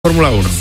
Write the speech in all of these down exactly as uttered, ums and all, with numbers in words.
Fórmula uno.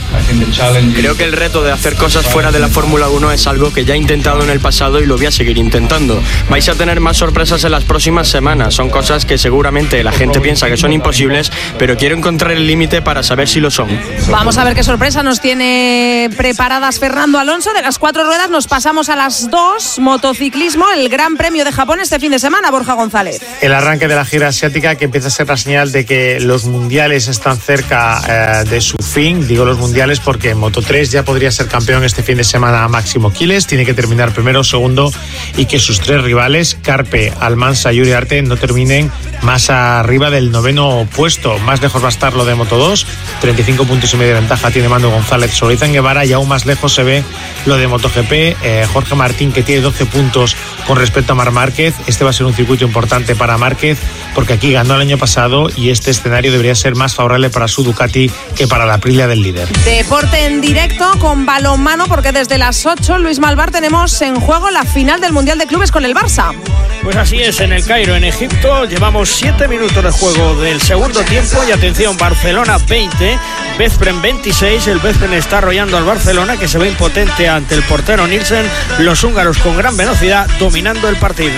Creo que el reto de hacer cosas fuera de la Fórmula uno es algo que ya he intentado en el pasado y lo voy a seguir intentando. Vais a tener más sorpresas en las próximas semanas. Son cosas que seguramente la gente piensa que son imposibles, pero quiero encontrar el límite para saber si lo son. Vamos a ver qué sorpresa nos tiene preparadas Fernando Alonso. De las cuatro ruedas nos pasamos a las dos. Motociclismo, el Gran Premio de Japón este fin de semana, Borja González. El arranque de la gira asiática, que empieza a ser la señal de que los mundiales están cerca eh, de su fin. Digo los mundiales porque en Moto tres ya podría ser campeón este fin de semana Máximo Quiles. Tiene que terminar primero o segundo y que sus tres rivales, Carpe, Almansa y Yuri Arte, no terminen más arriba del noveno puesto. Más lejos va a estar lo de Moto dos. treinta y cinco puntos y medio de ventaja tiene Mando González sobre Izan Guevara, y aún más lejos se ve lo de MotoGP. Eh, Jorge Martín, que tiene doce puntos con respecto a Marc Márquez. Este va a ser un circuito importante para Márquez porque aquí ganó el año pasado y este escenario debería ser más favorable para su Ducati que para la Aprilia del líder. Deporte en directo con balonmano, porque desde las ocho, Luis Malvar, tenemos en juego la final del Mundial de Clubes con el Barça. Pues así es, en el Cairo, en Egipto. Llevamos siete minutos de juego del segundo tiempo y atención, Barcelona veinte, Bezpren veintiséis. El Bezpren está arrollando al Barcelona, que se ve impotente ante el portero Nielsen. Los húngaros con gran velocidad dominando el partido.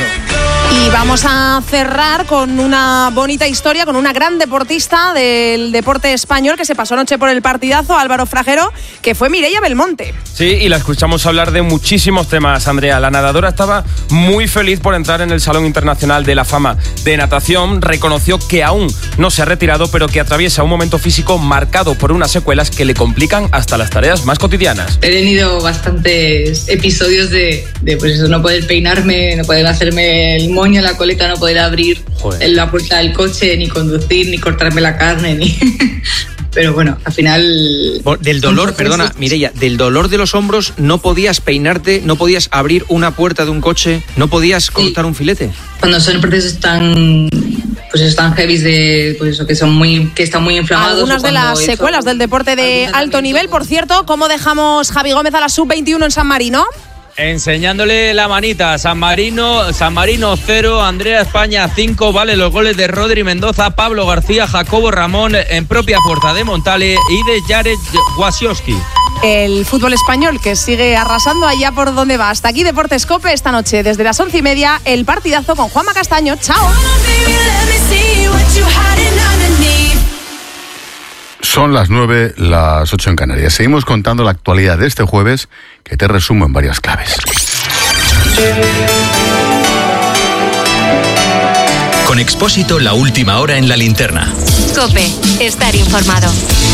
Y vamos a cerrar con una bonita historia, con una gran deportista del deporte español que se pasó anoche por el partidazo, Álvaro Fragero, que fue Mireia Belmonte. Sí, y la escuchamos hablar de muchísimos temas, Andrea. La nadadora estaba muy feliz por entrar en el Salón Internacional de la Fama de Natación. Reconoció que aún no se ha retirado, pero que atraviesa un momento físico marcado por unas secuelas que le complican hasta las tareas más cotidianas. He tenido bastantes episodios de, de pues eso, no poder peinarme, no poder hacerme el moño en la coleta, no poder abrir Joder. la puerta del coche, ni conducir, ni cortarme la carne, ni... Pero bueno, al final... Del dolor, perdona, Mireia, del dolor de los hombros, ¿no podías peinarte, no podías abrir una puerta de un coche, no podías cortar sí. un filete? Cuando son procesos tan... pues están heavy, de pues eso, que son muy que están muy inflamados. Algunas de las hizo, secuelas del deporte de alto nivel. Por cierto, ¿cómo dejamos Javi Gómez a la sub veintiuno en San Marino? Enseñándole la manita. San Marino, San Marino cero, Andrea España cinco, vale los goles de Rodri Mendoza, Pablo García, Jacobo Ramón en propia puerta de Montale y de Jared Wasiowski. El fútbol español que sigue arrasando allá por donde va. Hasta aquí Deportes COPE esta noche desde las once y media, el partidazo con Juanma Castaño. Chao. Son las nueve, las ocho en Canarias. Seguimos contando la actualidad de este jueves, que te resumo en varias claves. Con Expósito, la última hora en la linterna. COPE, estar informado.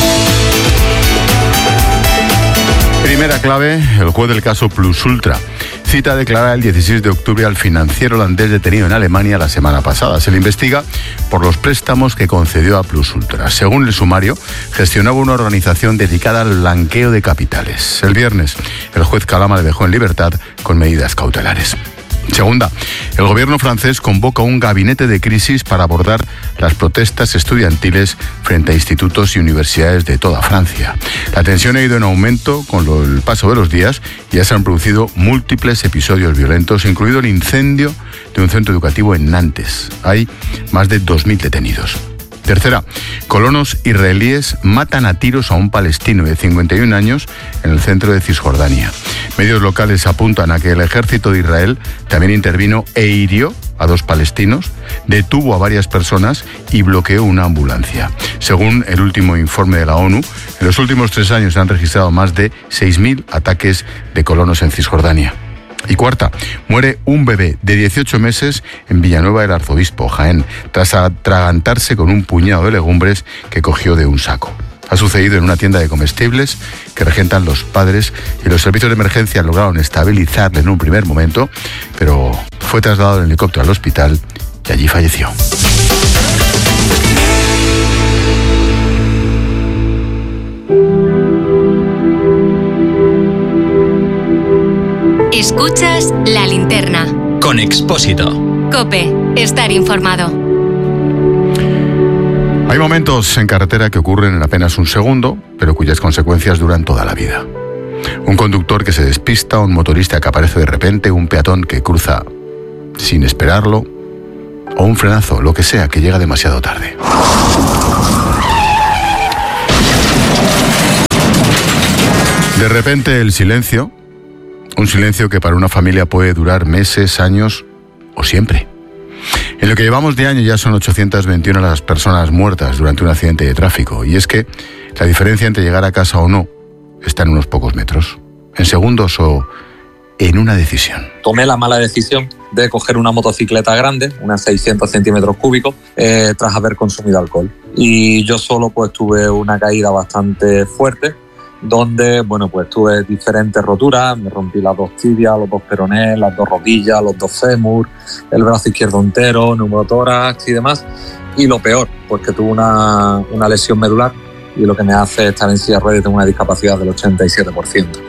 Primera clave, el juez del caso Plus Ultra. Cita a declarar el dieciséis de octubre al financiero holandés detenido en Alemania la semana pasada. Se le investiga por los préstamos que concedió a Plus Ultra. Según el sumario, gestionaba una organización dedicada al blanqueo de capitales. El viernes, el juez Calama le dejó en libertad con medidas cautelares. Segunda, el gobierno francés convoca un gabinete de crisis para abordar las protestas estudiantiles frente a institutos y universidades de toda Francia. La tensión ha ido en aumento con lo, el paso de los días y ya se han producido múltiples episodios violentos, incluido el incendio de un centro educativo en Nantes. Hay más de dos mil detenidos. Tercera, colonos israelíes matan a tiros a un palestino de cincuenta y un años en el centro de Cisjordania. Medios locales apuntan a que el ejército de Israel también intervino e hirió a dos palestinos, detuvo a varias personas y bloqueó una ambulancia. Según el último informe de la ONU, en los últimos tres años se han registrado más de seis mil ataques de colonos en Cisjordania. Y cuarta, muere un bebé de dieciocho meses en Villanueva del Arzobispo, Jaén, tras atragantarse con un puñado de legumbres que cogió de un saco. Ha sucedido en una tienda de comestibles que regentan los padres y los servicios de emergencia lograron estabilizarle en un primer momento, pero fue trasladado en helicóptero al hospital y allí falleció. Escuchas La Linterna. Con Expósito. COPE, estar informado. Hay momentos en carretera que ocurren en apenas un segundo, pero cuyas consecuencias duran toda la vida. Un conductor que se despista, un motorista que aparece de repente, un peatón que cruza sin esperarlo, o un frenazo, lo que sea, que llega demasiado tarde. De repente el silencio, un silencio que para una familia puede durar meses, años o siempre. En lo que llevamos de año ya son ochocientas veintiuna las personas muertas durante un accidente de tráfico. Y es que la diferencia entre llegar a casa o no está en unos pocos metros, en segundos o en una decisión. Tomé la mala decisión de coger una motocicleta grande, unas seiscientos centímetros cúbicos, eh, tras haber consumido alcohol. Y yo solo pues tuve una caída bastante fuerte, donde bueno pues tuve diferentes roturas, me rompí las dos tibias, los dos peronés, las dos rodillas, los dos fémur, el brazo izquierdo entero, neumotórax y demás. Y lo peor, pues que tuve una, una lesión medular y lo que me hace estar en silla de ruedas y tengo una discapacidad del ochenta y siete por ciento.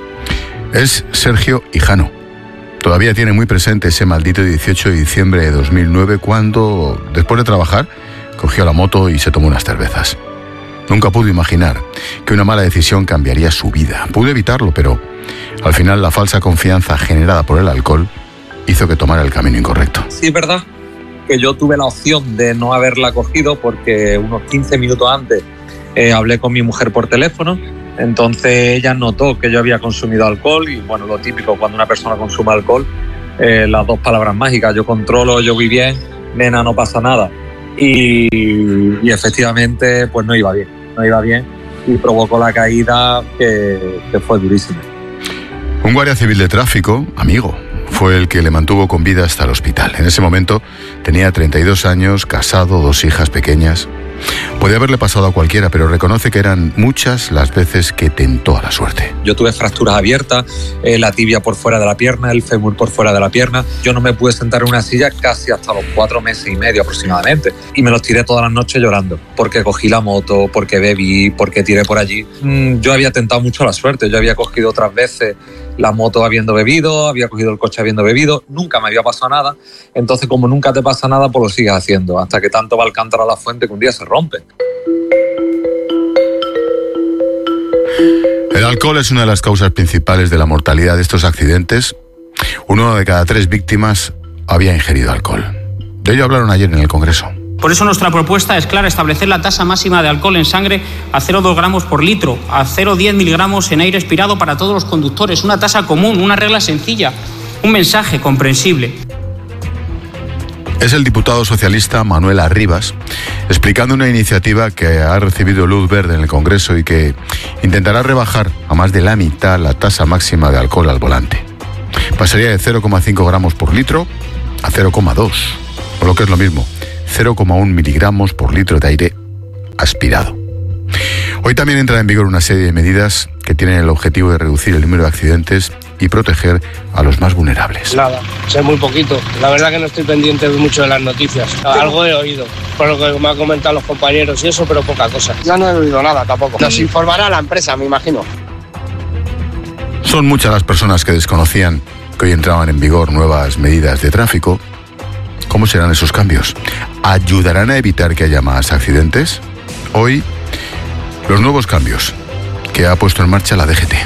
Es Sergio Hijano. Todavía tiene muy presente ese maldito dieciocho de diciembre de dos mil nueve cuando, después de trabajar, cogió la moto y se tomó unas cervezas. Nunca pudo imaginar que una mala decisión cambiaría su vida. Pudo evitarlo, pero al final la falsa confianza generada por el alcohol hizo que tomara el camino incorrecto. Sí, es verdad que yo tuve la opción de no haberla cogido porque unos quince minutos antes eh, hablé con mi mujer por teléfono. Entonces ella notó que yo había consumido alcohol y bueno, lo típico cuando una persona consume alcohol, eh, las dos palabras mágicas, yo controlo, yo voy bien, nena, no pasa nada. Y, y efectivamente pues no iba bien. no iba bien y provocó la caída que, que fue durísima. Un guardia civil de tráfico, amigo, fue el que le mantuvo con vida hasta el hospital. En ese momento tenía treinta y dos años, casado, dos hijas pequeñas. Podía haberle pasado a cualquiera, pero reconoce que eran muchas las veces que tentó a la suerte. Yo tuve fracturas abiertas, eh, la tibia por fuera de la pierna, el fémur por fuera de la pierna. Yo no me pude sentar en una silla casi hasta los cuatro meses y medio aproximadamente. Y me los tiré todas las noches llorando, porque cogí la moto, porque bebí, porque tiré por allí. Mm, yo había tentado mucho la suerte. Yo había cogido otras veces la moto habiendo bebido, había cogido el coche habiendo bebido. Nunca me había pasado nada. Entonces, como nunca te pasa nada, pues lo sigues haciendo. Hasta que tanto va el cántaro a la fuente que un día se rompe. El alcohol es una de las causas principales de la mortalidad de estos accidentes. Uno de cada tres víctimas había ingerido alcohol. De ello hablaron ayer en el Congreso. Por eso nuestra propuesta es clara, establecer la tasa máxima de alcohol en sangre a cero coma dos gramos por litro, a cero coma diez miligramos en aire expirado para todos los conductores. Una tasa común, una regla sencilla, un mensaje comprensible. Es el diputado socialista Manuel Arribas explicando una iniciativa que ha recibido luz verde en el Congreso y que intentará rebajar a más de la mitad la tasa máxima de alcohol al volante. Pasaría de cero coma cinco gramos por litro a cero coma dos, o lo que es lo mismo, cero coma uno miligramos por litro de aire aspirado. Hoy también entra en vigor una serie de medidas que tienen el objetivo de reducir el número de accidentes y proteger a los más vulnerables. Nada, sé muy poquito. La verdad que no estoy pendiente mucho de las noticias. Algo he oído, por lo que me han comentado los compañeros y eso, pero poca cosa. Ya no he oído nada tampoco. Nos informará la empresa, me imagino. Son muchas las personas que desconocían que hoy entraban en vigor nuevas medidas de tráfico. ¿Cómo serán esos cambios? ¿Ayudarán a evitar que haya más accidentes? Hoy, los nuevos cambios que ha puesto en marcha la D G T.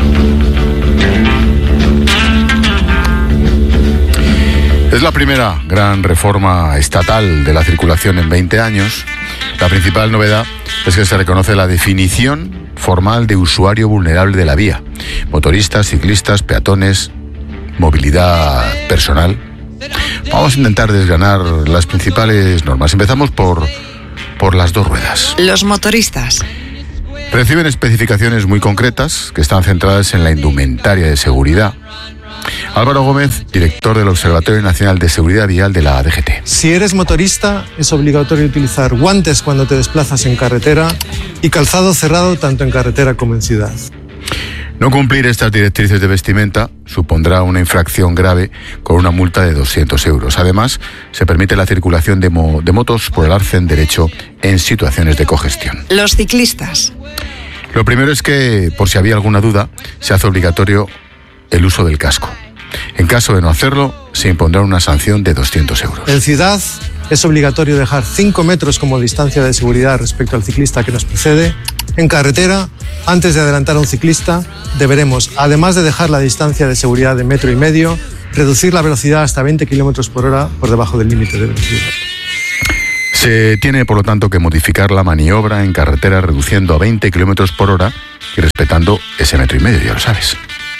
Es la primera gran reforma estatal de la circulación en veinte años. La principal novedad es que se reconoce la definición formal de usuario vulnerable de la vía. Motoristas, ciclistas, peatones, movilidad personal. Vamos a intentar desgranar las principales normas. Empezamos por, por las dos ruedas. Los motoristas reciben especificaciones muy concretas que están centradas en la indumentaria de seguridad. Álvaro Gómez, director del Observatorio Nacional de Seguridad Vial de la D G T. Si eres motorista, es obligatorio utilizar guantes cuando te desplazas en carretera y calzado cerrado tanto en carretera como en ciudad. No cumplir estas directrices de vestimenta supondrá una infracción grave con una multa de doscientos euros. Además, se permite la circulación de, mo- de motos por el arcén derecho en situaciones de congestión. Los ciclistas. Lo primero es que, por si había alguna duda, se hace obligatorio el uso del casco. En caso de no hacerlo, se impondrá una sanción de doscientos euros. En ciudad es obligatorio dejar cinco metros como distancia de seguridad respecto al ciclista que nos precede. En carretera, antes de adelantar a un ciclista, deberemos, además de dejar la distancia de seguridad de metro y medio, reducir la velocidad hasta veinte kilómetros por hora por debajo del límite de velocidad. Se tiene, por lo tanto, que modificar la maniobra en carretera reduciendo a veinte kilómetros por hora y respetando ese metro y medio, ya lo sabes.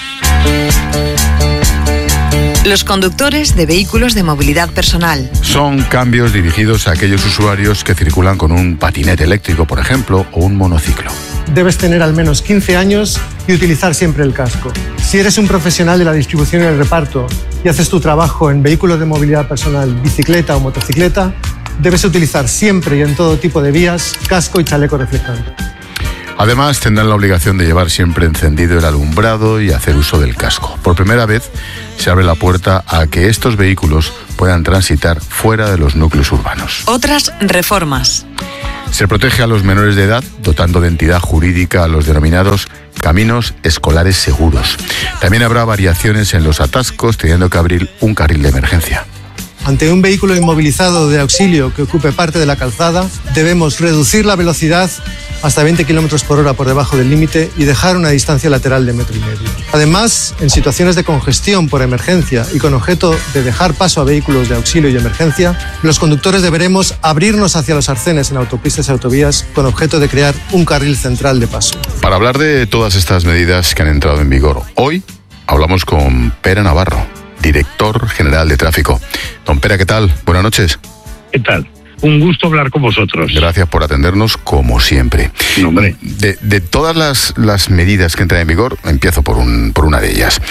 Los conductores de vehículos de movilidad personal. Son cambios dirigidos a aquellos usuarios que circulan con un patinete eléctrico, por ejemplo, o un monociclo. Debes tener al menos quince años y utilizar siempre el casco. Si eres un profesional de la distribución y el reparto y haces tu trabajo en vehículos de movilidad personal, bicicleta o motocicleta, debes utilizar siempre y en todo tipo de vías casco y chaleco reflectante. Además, tendrán la obligación de llevar siempre encendido el alumbrado y hacer uso del casco. Por primera vez se abre la puerta a que estos vehículos puedan transitar fuera de los núcleos urbanos. Otras reformas. Se protege a los menores de edad, dotando de entidad jurídica a los denominados caminos escolares seguros. También habrá variaciones en los atascos, teniendo que abrir un carril de emergencia. Ante un vehículo inmovilizado de auxilio que ocupe parte de la calzada, debemos reducir la velocidad hasta veinte kilómetros por hora por debajo del límite y dejar una distancia lateral de metro y medio. Además, en situaciones de congestión por emergencia y con objeto de dejar paso a vehículos de auxilio y emergencia, los conductores deberemos abrirnos hacia los arcenes en autopistas y autovías con objeto de crear un carril central de paso. Para hablar de todas estas medidas que han entrado en vigor, hoy hablamos con Pere Navarro, director general de tráfico. Don Pere, ¿qué tal? Buenas noches. ¿Qué tal? Un gusto hablar con vosotros. Gracias por atendernos, como siempre. No, hombre. De, de todas las, las medidas que entran en vigor, empiezo por, un, por una de ellas.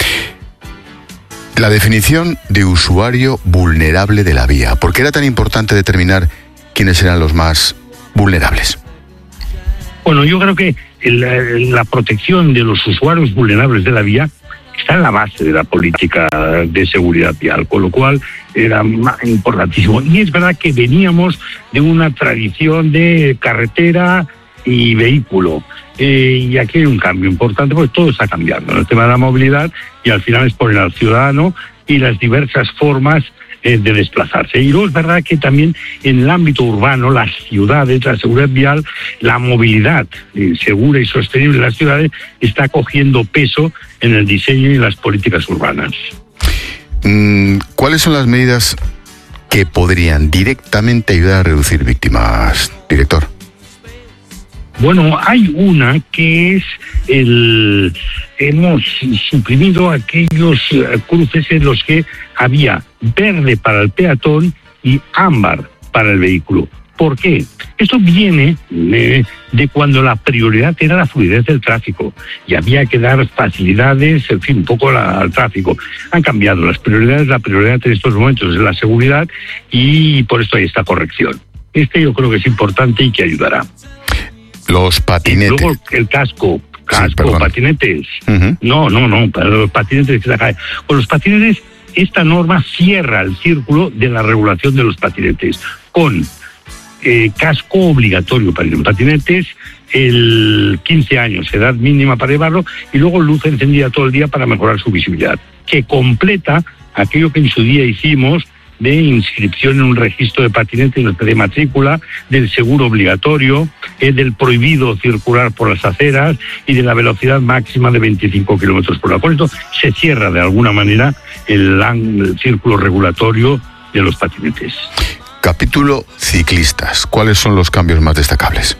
La definición de usuario vulnerable de la vía. ¿Por qué era tan importante determinar quiénes eran los más vulnerables? Bueno, yo creo que el, la protección de los usuarios vulnerables de la vía está en la base de la política de seguridad vial, con lo cual era importantísimo. Y es verdad que veníamos de una tradición de carretera y vehículo. Eh, y aquí hay un cambio importante porque todo está cambiando en el tema de la movilidad y al final es poner al ciudadano y las diversas formas eh, de desplazarse. Y luego es verdad que también en el ámbito urbano, las ciudades, la seguridad vial, la movilidad eh, segura y sostenible de las ciudades está cogiendo peso en el diseño y las políticas urbanas. ¿Cuáles son las medidas que podrían directamente ayudar a reducir víctimas, director? Bueno, hay una que es el... Hemos suprimido aquellos cruces en los que había verde para el peatón y ámbar para el vehículo. ¿Por qué? Esto viene de, de cuando la prioridad era la fluidez del tráfico y había que dar facilidades, en fin, un poco la, al tráfico. Han cambiado las prioridades, la prioridad en estos momentos es la seguridad y por esto hay esta corrección. Este yo creo que es importante y que ayudará. Los patinetes. Y luego el casco, casco, sí, patinetes. Uh-huh. No, no, no, para los patinetes que se caen. Con los patinetes, esta norma cierra el círculo de la regulación de los patinetes con eh, casco obligatorio para los patinetes, el quince años, edad mínima para llevarlo, y luego luz encendida todo el día para mejorar su visibilidad, que completa aquello que en su día hicimos de inscripción en un registro de patinetes de matrícula, del seguro obligatorio, eh, del prohibido circular por las aceras y de la velocidad máxima de veinticinco kilómetros por hora. Por esto se cierra de alguna manera el, el círculo regulatorio de los patinetes. Capítulo ciclistas. ¿Cuáles son los cambios más destacables?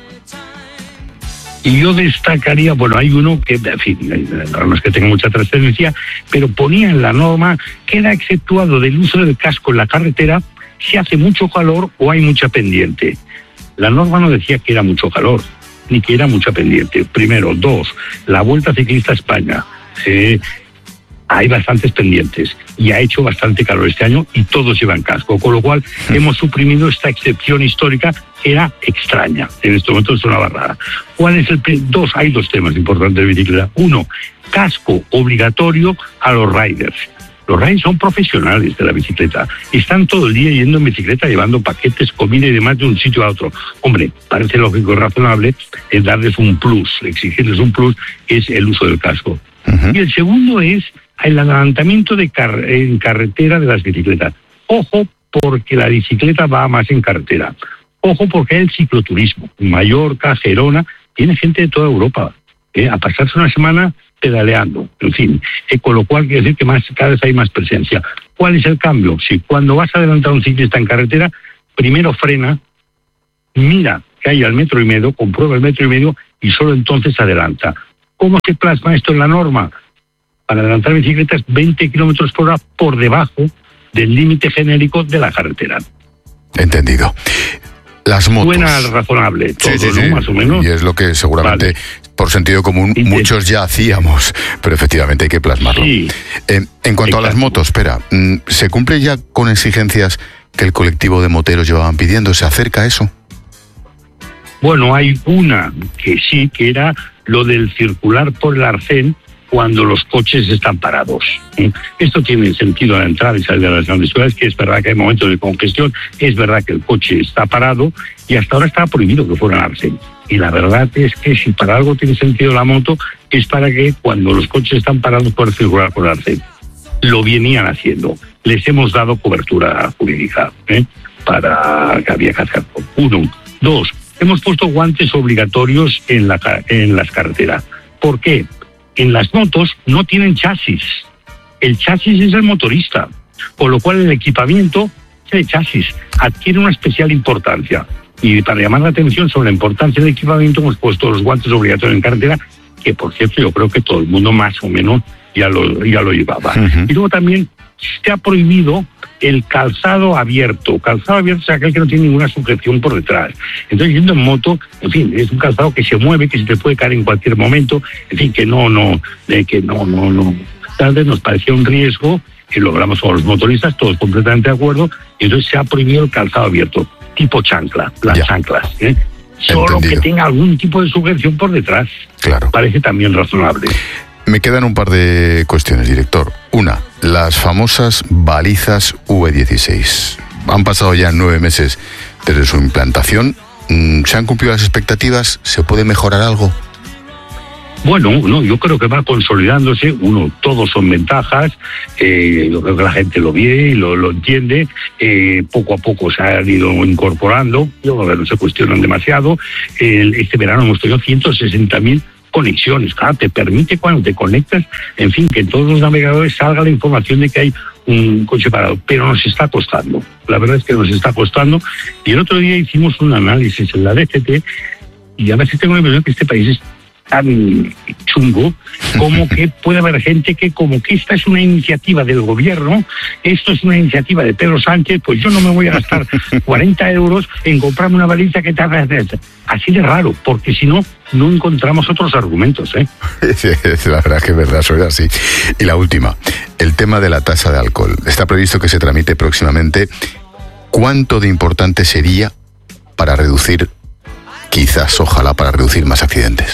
Y yo destacaría, bueno, hay uno que, en fin, no es que tenga mucha trascendencia, pero ponía en la norma que era exceptuado del uso del casco en la carretera si hace mucho calor o hay mucha pendiente. La norma no decía que era mucho calor, ni que era mucha pendiente. Primero. Dos, la Vuelta Ciclista a España. Eh, hay bastantes pendientes y ha hecho bastante calor este año y todos llevan casco, con lo cual sí. hemos suprimido esta excepción histórica que era extraña. En este momento es una barrada. ¿Cuál es el dos? Hay dos temas importantes de bicicleta. Uno, casco obligatorio a los riders. Los riders son profesionales de la bicicleta. Están todo el día yendo en bicicleta, llevando paquetes, comida y demás de un sitio a otro. Hombre, parece lógico y razonable es darles un plus, exigirles un plus, que es el uso del casco. Uh-huh. Y el segundo es el adelantamiento de car- en carretera de las bicicletas. Ojo, porque la bicicleta va más en carretera. Ojo, porque hay el cicloturismo. Mallorca, Gerona, tiene gente de toda Europa eh, a pasarse una semana pedaleando. En fin, eh, con lo cual quiere decir que más, cada vez hay más presencia. ¿Cuál es el cambio? Si cuando vas a adelantar a un ciclista en carretera, primero frena mira que hay al metro y medio, comprueba el metro y medio y solo entonces adelanta. ¿Cómo se plasma esto en la norma? Para adelantar bicicletas veinte kilómetros por hora por debajo del límite genérico de la carretera. Entendido. Las motos. Suena razonable, todo, sí, sí, sí. ¿no? Más o menos. Y es lo que seguramente, vale, por sentido común, Intent- muchos ya hacíamos, pero efectivamente hay que plasmarlo. Sí. Eh, en cuanto Exacto. a las motos, espera, ¿se cumple ya con exigencias que el colectivo de moteros llevaban pidiendo? ¿Se acerca a eso? Bueno, hay una que sí, que era lo del circular por el arcén cuando los coches están parados. ¿eh? Esto tiene sentido a la entrada y salida de las grandes ciudades, que es verdad que hay momentos de congestión, es verdad que el coche está parado y hasta ahora estaba prohibido que fuera al arcén. Y la verdad es que si para algo tiene sentido la moto, es para que cuando los coches están parados puedan circular por el arcén. Lo venían haciendo. Les hemos dado cobertura jurídica ¿eh? para que había que hacerlo. Uno. Dos. Hemos puesto guantes obligatorios en, la, en las carreteras. ¿Por qué? En las motos no tienen chasis. El chasis es el motorista, con lo cual el equipamiento es el chasis. Adquiere una especial importancia. Y para llamar la atención sobre la importancia del equipamiento hemos puesto los guantes obligatorios en carretera, que por cierto yo creo que todo el mundo más o menos ya lo, ya lo llevaba. Uh-huh. Y luego también se ha prohibido el calzado abierto. Calzado abierto es aquel que no tiene ninguna sujeción por detrás. Entonces, yendo en moto, en fin, es un calzado que se mueve, que se te puede caer en cualquier momento, en fin, que no, no, eh, que no, no, no. Tal vez nos parecía un riesgo, que lo hablamos con los motoristas, todos completamente de acuerdo, y entonces se ha prohibido el calzado abierto, tipo chancla, las ya. chanclas, ¿eh? Solo Entendido. Que tenga algún tipo de sujeción por detrás. Claro. Parece también razonable. Me quedan un par de cuestiones, director. Una, las famosas balizas V dieciséis. Han pasado ya nueve meses desde su implantación. ¿Se han cumplido las expectativas? ¿Se puede mejorar algo? Bueno, no, yo creo que va consolidándose. Uno, todos son ventajas. Eh, yo creo que la gente lo ve y lo, lo entiende. Eh, poco a poco se han ido incorporando. Yo creo que no se cuestionan demasiado. El, este verano hemos tenido ciento sesenta mil conexiones. Claro, te permite cuando te conectas, en fin, que en todos los navegadores salga la información de que hay un coche parado, pero nos está costando. La verdad es que nos está costando. Y el otro día hicimos un análisis en la D G T y a veces tengo la impresión que este país es tan chungo como que puede haber gente que como que esta es una iniciativa del gobierno, esto es una iniciativa de Pedro Sánchez, pues yo no me voy a gastar cuarenta euros en comprarme una baliza que tarda así de raro, porque si no, no encontramos otros argumentos, ¿eh? Sí, la verdad que es verdad, soy así. Y la última, el tema de la tasa de alcohol. Está previsto que se tramite próximamente. ¿Cuánto de importante sería para reducir, quizás, ojalá, para reducir más accidentes?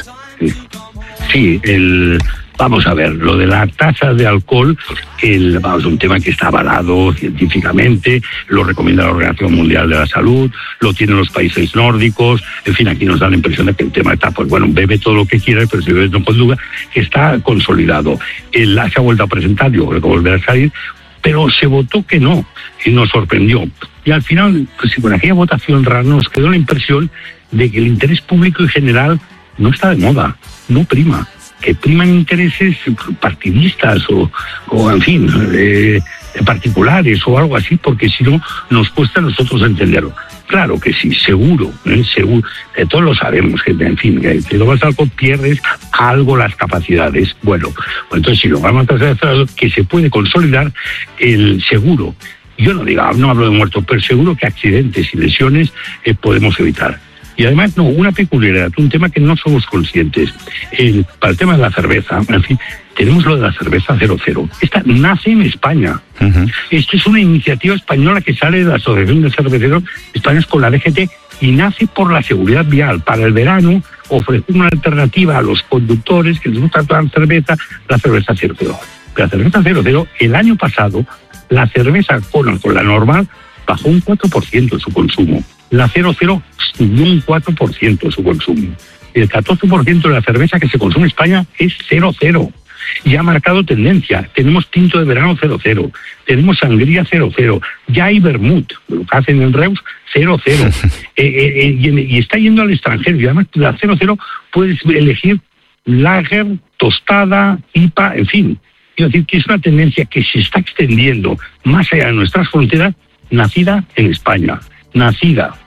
Sí, el, vamos a ver, lo de la tasa de alcohol, el, vamos, un tema que está avalado científicamente, lo recomienda la Organización Mundial de la Salud, lo tienen los países nórdicos, en fin, aquí nos da la impresión de que el tema está, pues bueno, bebe todo lo que quieras, pero si bebes no con duda, que está consolidado. El, se ha vuelto a presentar, yo creo que volverá a salir, pero se votó que no, y nos sorprendió. Y al final, pues con aquella votación rara nos quedó la impresión de que el interés público en general no está de moda, no prima, que priman intereses partidistas o, o en fin, eh, particulares o algo así, porque si no, nos cuesta a nosotros entenderlo. Claro que sí, seguro, ¿eh? seguro, eh, todos lo sabemos, que en fin, que si lo vas a algo pierdes algo las capacidades. Bueno, pues entonces si lo vamos a hacer, que se puede consolidar el seguro. Yo no digo, no hablo de muertos, pero seguro que accidentes y lesiones eh, podemos evitar. Y además, no, una peculiaridad, un tema que no somos conscientes. El, para el tema de la cerveza, en fin, tenemos lo de la cerveza cero cero. Esta nace en España. Uh-huh. Esta es una iniciativa española que sale de la Asociación de Cerveceros Españoles con la D G T y nace por la seguridad vial. Para el verano, ofrecer una alternativa a los conductores que les gusta tomar cerveza, la cerveza cero cero. Pero la cerveza cero cero, el año pasado, la cerveza con, con la normal bajó un cuatro por ciento su consumo. La cero cero subió un cuatro por ciento su consumo. El catorce por ciento de la cerveza que se consume en España es cero cero. Y ha marcado tendencia. Tenemos tinto de verano cero cero. Tenemos sangría cero cero. Ya hay vermut, lo que hacen en Reus, cero cero. eh, eh, y, y está yendo al extranjero. Y además la cero cero puedes elegir lager, tostada, I P A, en fin. Quiero decir que es una tendencia que se está extendiendo más allá de nuestras fronteras, nacida en España. Nacida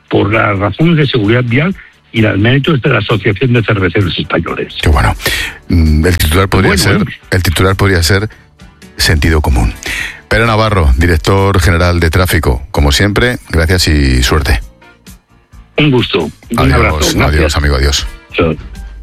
por las razones de seguridad vial y los méritos de la Asociación de Cerveceros Españoles. Qué bueno. El titular podría bueno, ser, el titular podría ser sentido común. Pere Navarro, director general de Tráfico, como siempre, gracias y suerte. Un gusto. Un adiós, abrazo. Adiós, amigo, adiós. Chao.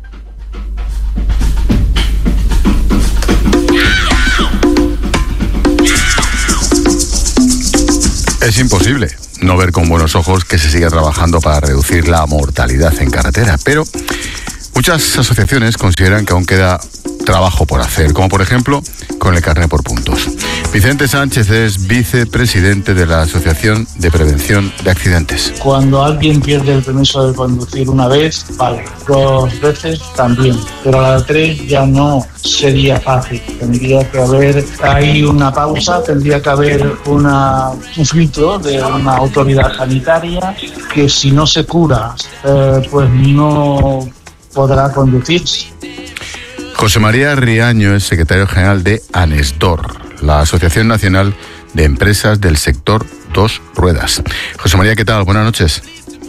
Es imposible no ver con buenos ojos que se siga trabajando para reducir la mortalidad en carretera, pero muchas asociaciones consideran que aún queda trabajo por hacer, como por ejemplo con el carné por puntos. Vicente Sánchez es vicepresidente de la Asociación de Prevención de Accidentes. Cuando alguien pierde el permiso de conducir una vez, vale, dos veces también, pero a la tres ya no sería fácil. Tendría que haber ahí una pausa, tendría que haber una, un filtro de una autoridad sanitaria que si no se cura, eh, pues no podrá conducir. José María Riaño es secretario general de ANESDOR, la Asociación Nacional de Empresas del Sector Dos Ruedas. José María, ¿qué tal? Buenas noches.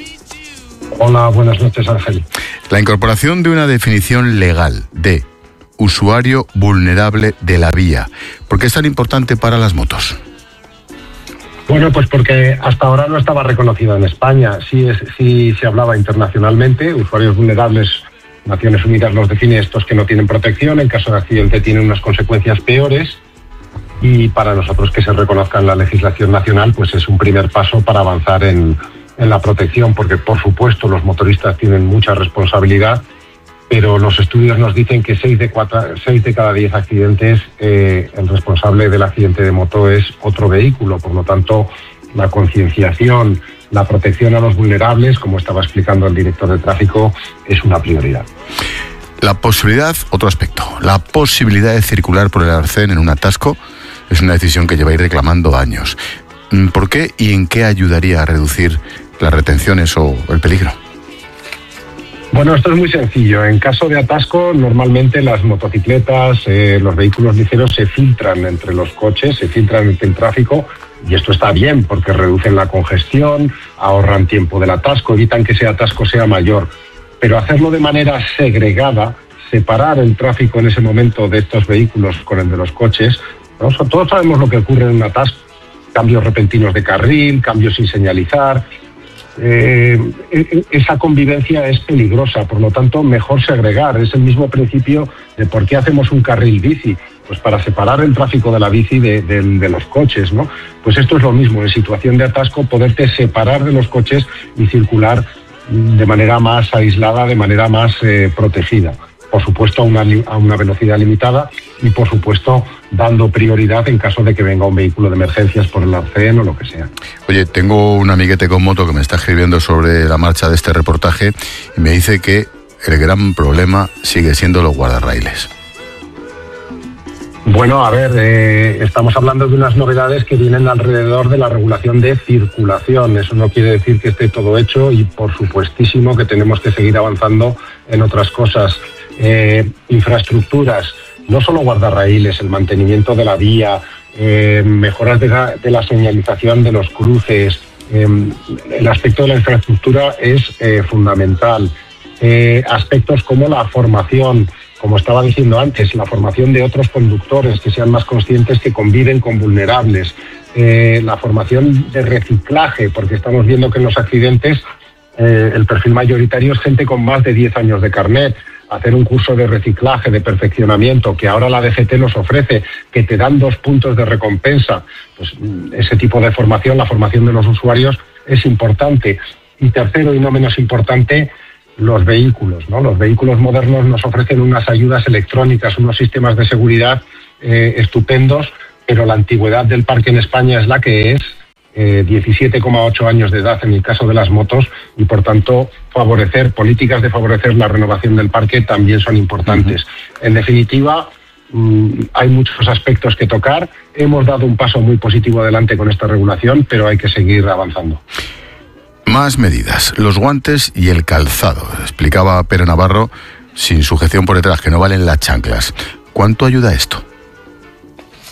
Hola, buenas noches, Ángel. La incorporación de una definición legal de usuario vulnerable de la vía, ¿por qué es tan importante para las motos? Bueno, pues porque hasta ahora no estaba reconocido en España. Sí, es, sí se hablaba internacionalmente, usuarios vulnerables. Naciones Unidas los define estos que no tienen protección, en caso de accidente tienen unas consecuencias peores, y para nosotros que se reconozca en la legislación nacional pues es un primer paso para avanzar en, en la protección, porque por supuesto los motoristas tienen mucha responsabilidad, pero los estudios nos dicen que seis de, cuatro, seis de cada diez accidentes eh, el responsable del accidente de moto es otro vehículo, por lo tanto la concienciación, la protección a los vulnerables, como estaba explicando el director de tráfico, es una prioridad. La posibilidad, otro aspecto, la posibilidad de circular por el arcén en un atasco es una decisión que lleváis reclamando años. ¿Por qué y en qué ayudaría a reducir las retenciones o el peligro? Bueno, esto es muy sencillo. En caso de atasco, normalmente las motocicletas, eh, los vehículos ligeros se filtran entre los coches, se filtran entre el tráfico. Y esto está bien porque reducen la congestión, ahorran tiempo del atasco, evitan que ese atasco sea mayor. Pero hacerlo de manera segregada, separar el tráfico en ese momento de estos vehículos con el de los coches, ¿no? Todos sabemos lo que ocurre en un atasco, cambios repentinos de carril, cambios sin señalizar. Eh, esa convivencia es peligrosa, por lo tanto mejor segregar. Es el mismo principio de por qué hacemos un carril bici. Pues para separar el tráfico de la bici de, de, de los coches, ¿no? Pues esto es lo mismo, en situación de atasco, poderte separar de los coches y circular de manera más aislada, de manera más eh, protegida. Por supuesto, a una, a una velocidad limitada y, por supuesto, dando prioridad en caso de que venga un vehículo de emergencias por el arcén o lo que sea. Oye, tengo un amiguete con moto que me está escribiendo sobre la marcha de este reportaje y me dice que el gran problema sigue siendo los guardarraíles. Bueno, a ver, eh, estamos hablando de unas novedades que vienen alrededor de la regulación de circulación. Eso no quiere decir que esté todo hecho y, por supuestísimo, que tenemos que seguir avanzando en otras cosas. Eh, infraestructuras, no solo guardarraíles, el mantenimiento de la vía, eh, mejoras de la, de la señalización de los cruces. Eh, el aspecto de la infraestructura es eh, fundamental. Eh, aspectos como la formación, como estaba diciendo antes, la formación de otros conductores que sean más conscientes, que conviven con vulnerables, eh, la formación de reciclaje, porque estamos viendo que en los accidentes eh, el perfil mayoritario es gente con más de diez años de carnet. Hacer un curso de reciclaje, de perfeccionamiento, que ahora la D G T nos ofrece, que te dan dos puntos de recompensa, pues ese tipo de formación, la formación de los usuarios, es importante. Y tercero, y no menos importante, los vehículos, ¿no? Los vehículos modernos nos ofrecen unas ayudas electrónicas, unos sistemas de seguridad eh, estupendos, pero la antigüedad del parque en España es la que es, eh, diecisiete coma ocho años de edad en el caso de las motos, y por tanto favorecer, políticas de favorecer la renovación del parque también son importantes. Uh-huh. En definitiva, mmm, hay muchos aspectos que tocar. Hemos dado un paso muy positivo adelante con esta regulación, pero hay que seguir avanzando. Más medidas, los guantes y el calzado. Explicaba Pere Navarro, sin sujeción por detrás, que no valen las chanclas. ¿Cuánto ayuda esto?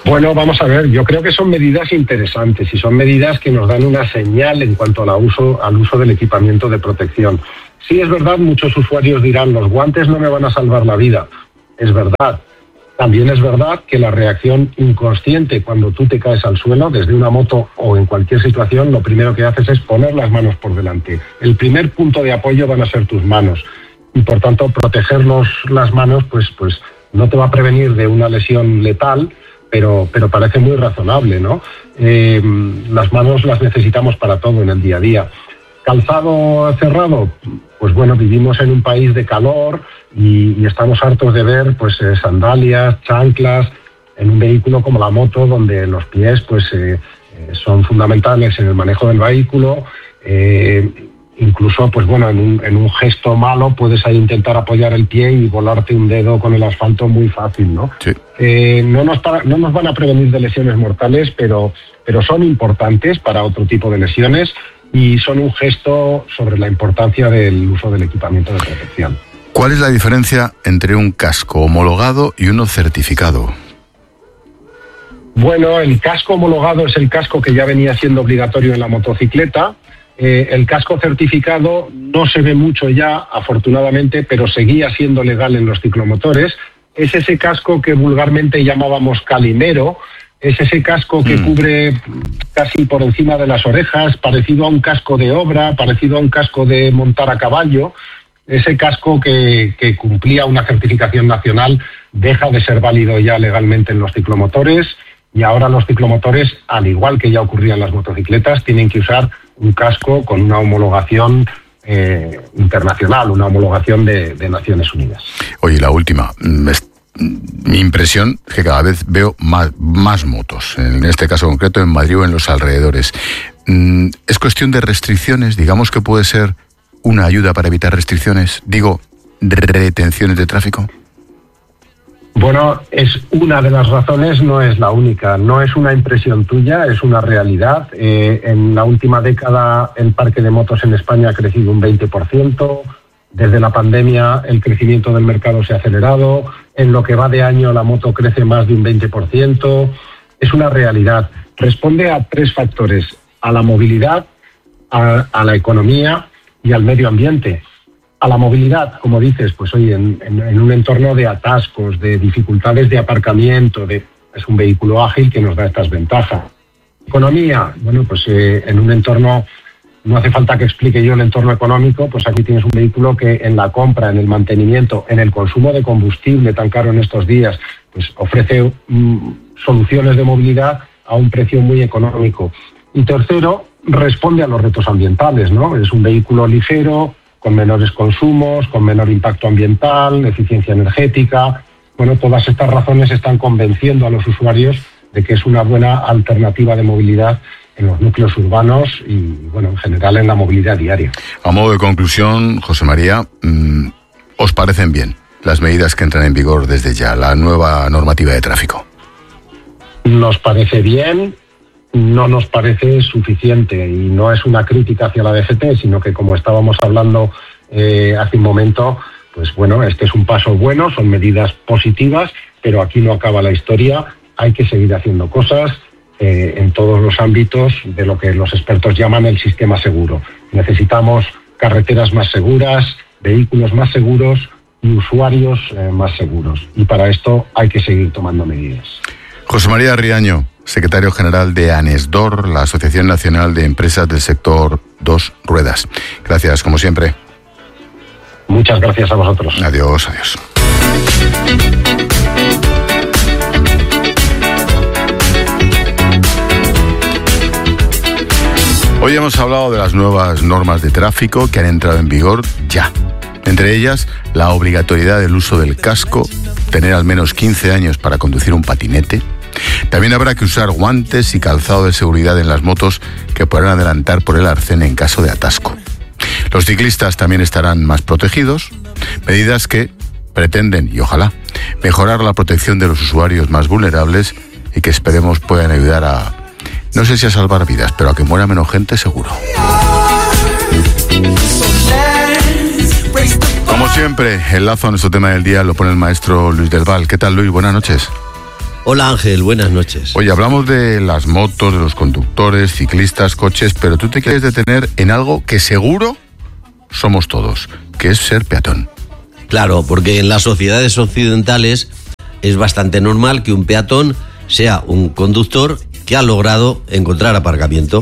Bueno, vamos a ver, yo creo que son medidas interesantes y son medidas que nos dan una señal en cuanto al uso, al uso del equipamiento de protección. Sí, es verdad, muchos usuarios dirán, los guantes no me van a salvar la vida. Es verdad. También es verdad que la reacción inconsciente cuando tú te caes al suelo, desde una moto o en cualquier situación, lo primero que haces es poner las manos por delante. El primer punto de apoyo van a ser tus manos y, por tanto, protegernos las manos pues, pues no te va a prevenir de una lesión letal, pero, pero parece muy razonable, ¿no? Eh, las manos las necesitamos para todo en el día a día. Calzado cerrado, pues bueno, vivimos en un país de calor y, y estamos hartos de ver pues eh, sandalias, chanclas, en un vehículo como la moto, donde los pies pues eh, eh, son fundamentales en el manejo del vehículo. Eh, incluso, pues bueno, en un, en un gesto malo puedes ahí intentar apoyar el pie y volarte un dedo con el asfalto muy fácil, ¿no? Sí. Eh, no nos para, no nos van a prevenir de lesiones mortales, pero, pero son importantes para otro tipo de lesiones y son un gesto sobre la importancia del uso del equipamiento de protección. ¿Cuál es la diferencia entre un casco homologado y uno certificado? Bueno, el casco homologado es el casco que ya venía siendo obligatorio en la motocicleta. Eh, el casco certificado no se ve mucho ya, afortunadamente, pero seguía siendo legal en los ciclomotores. Es ese casco que vulgarmente llamábamos calimero. Es ese casco que mm. cubre casi por encima de las orejas, parecido a un casco de obra, parecido a un casco de montar a caballo. Ese casco que, que cumplía una certificación nacional deja de ser válido ya legalmente en los ciclomotores y ahora los ciclomotores, al igual que ya ocurría en las motocicletas, tienen que usar un casco con una homologación eh, internacional, una homologación de, de Naciones Unidas. Oye, la última. Mi impresión es que cada vez veo más, más motos, en este caso concreto en Madrid o en los alrededores. ¿Es cuestión de restricciones? Digamos que puede ser una ayuda para evitar restricciones, digo, retenciones de tráfico. Bueno, es una de las razones, no es la única. No es una impresión tuya, es una realidad. Eh, en la última década el parque de motos en España ha crecido un veinte por ciento. Desde la pandemia el crecimiento del mercado se ha acelerado. En lo que va de año la moto crece más de un veinte por ciento. Es una realidad. Responde a tres factores: a la movilidad, a, a la economía y al medio ambiente. A la movilidad, como dices, pues oye, en, en, en un entorno de atascos, de dificultades de aparcamiento, de, es un vehículo ágil que nos da estas ventajas. Economía, bueno, pues eh, en un entorno, no hace falta que explique yo el entorno económico, pues aquí tienes un vehículo que en la compra, en el mantenimiento, en el consumo de combustible tan caro en estos días, pues ofrece mm, soluciones de movilidad a un precio muy económico. Y tercero, responde a los retos ambientales, ¿no? Es un vehículo ligero, con menores consumos, con menor impacto ambiental, eficiencia energética. Bueno, todas estas razones están convenciendo a los usuarios de que es una buena alternativa de movilidad en los núcleos urbanos y, bueno, en general en la movilidad diaria. A modo de conclusión, José María, ¿os parecen bien las medidas que entran en vigor desde ya, la nueva normativa de tráfico? Nos parece bien. No nos parece suficiente y no es una crítica hacia la D G T, sino que, como estábamos hablando eh, hace un momento, pues bueno, este es un paso bueno, son medidas positivas, pero aquí no acaba la historia. Hay que seguir haciendo cosas eh, en todos los ámbitos de lo que los expertos llaman el sistema seguro. Necesitamos carreteras más seguras, vehículos más seguros y usuarios eh, más seguros. Y para esto hay que seguir tomando medidas. José María Riaño, secretario general de ANESDOR, la Asociación Nacional de Empresas del Sector Dos Ruedas. Gracias, como siempre. Muchas gracias a vosotros. Adiós, adiós. Hoy hemos hablado de las nuevas normas de tráfico que han entrado en vigor ya. Entre ellas, la obligatoriedad del uso del casco, tener al menos quince años para conducir un patinete. También habrá que usar guantes y calzado de seguridad en las motos que podrán adelantar por el arcén en caso de atasco. Los ciclistas también estarán más protegidos, medidas que pretenden, y ojalá, mejorar la protección de los usuarios más vulnerables y que esperemos puedan ayudar a, no sé si a salvar vidas, pero a que muera menos gente seguro. Como siempre, el lazo a nuestro tema del día lo pone el maestro Luis del Val. ¿Qué tal, Luis? Buenas noches. Hola Ángel, buenas noches. Oye, hablamos de las motos, de los conductores, ciclistas, coches, pero tú te quieres detener en algo que seguro somos todos, que es ser peatón. Claro, porque en las sociedades occidentales es bastante normal que un peatón sea un conductor que ha logrado encontrar aparcamiento.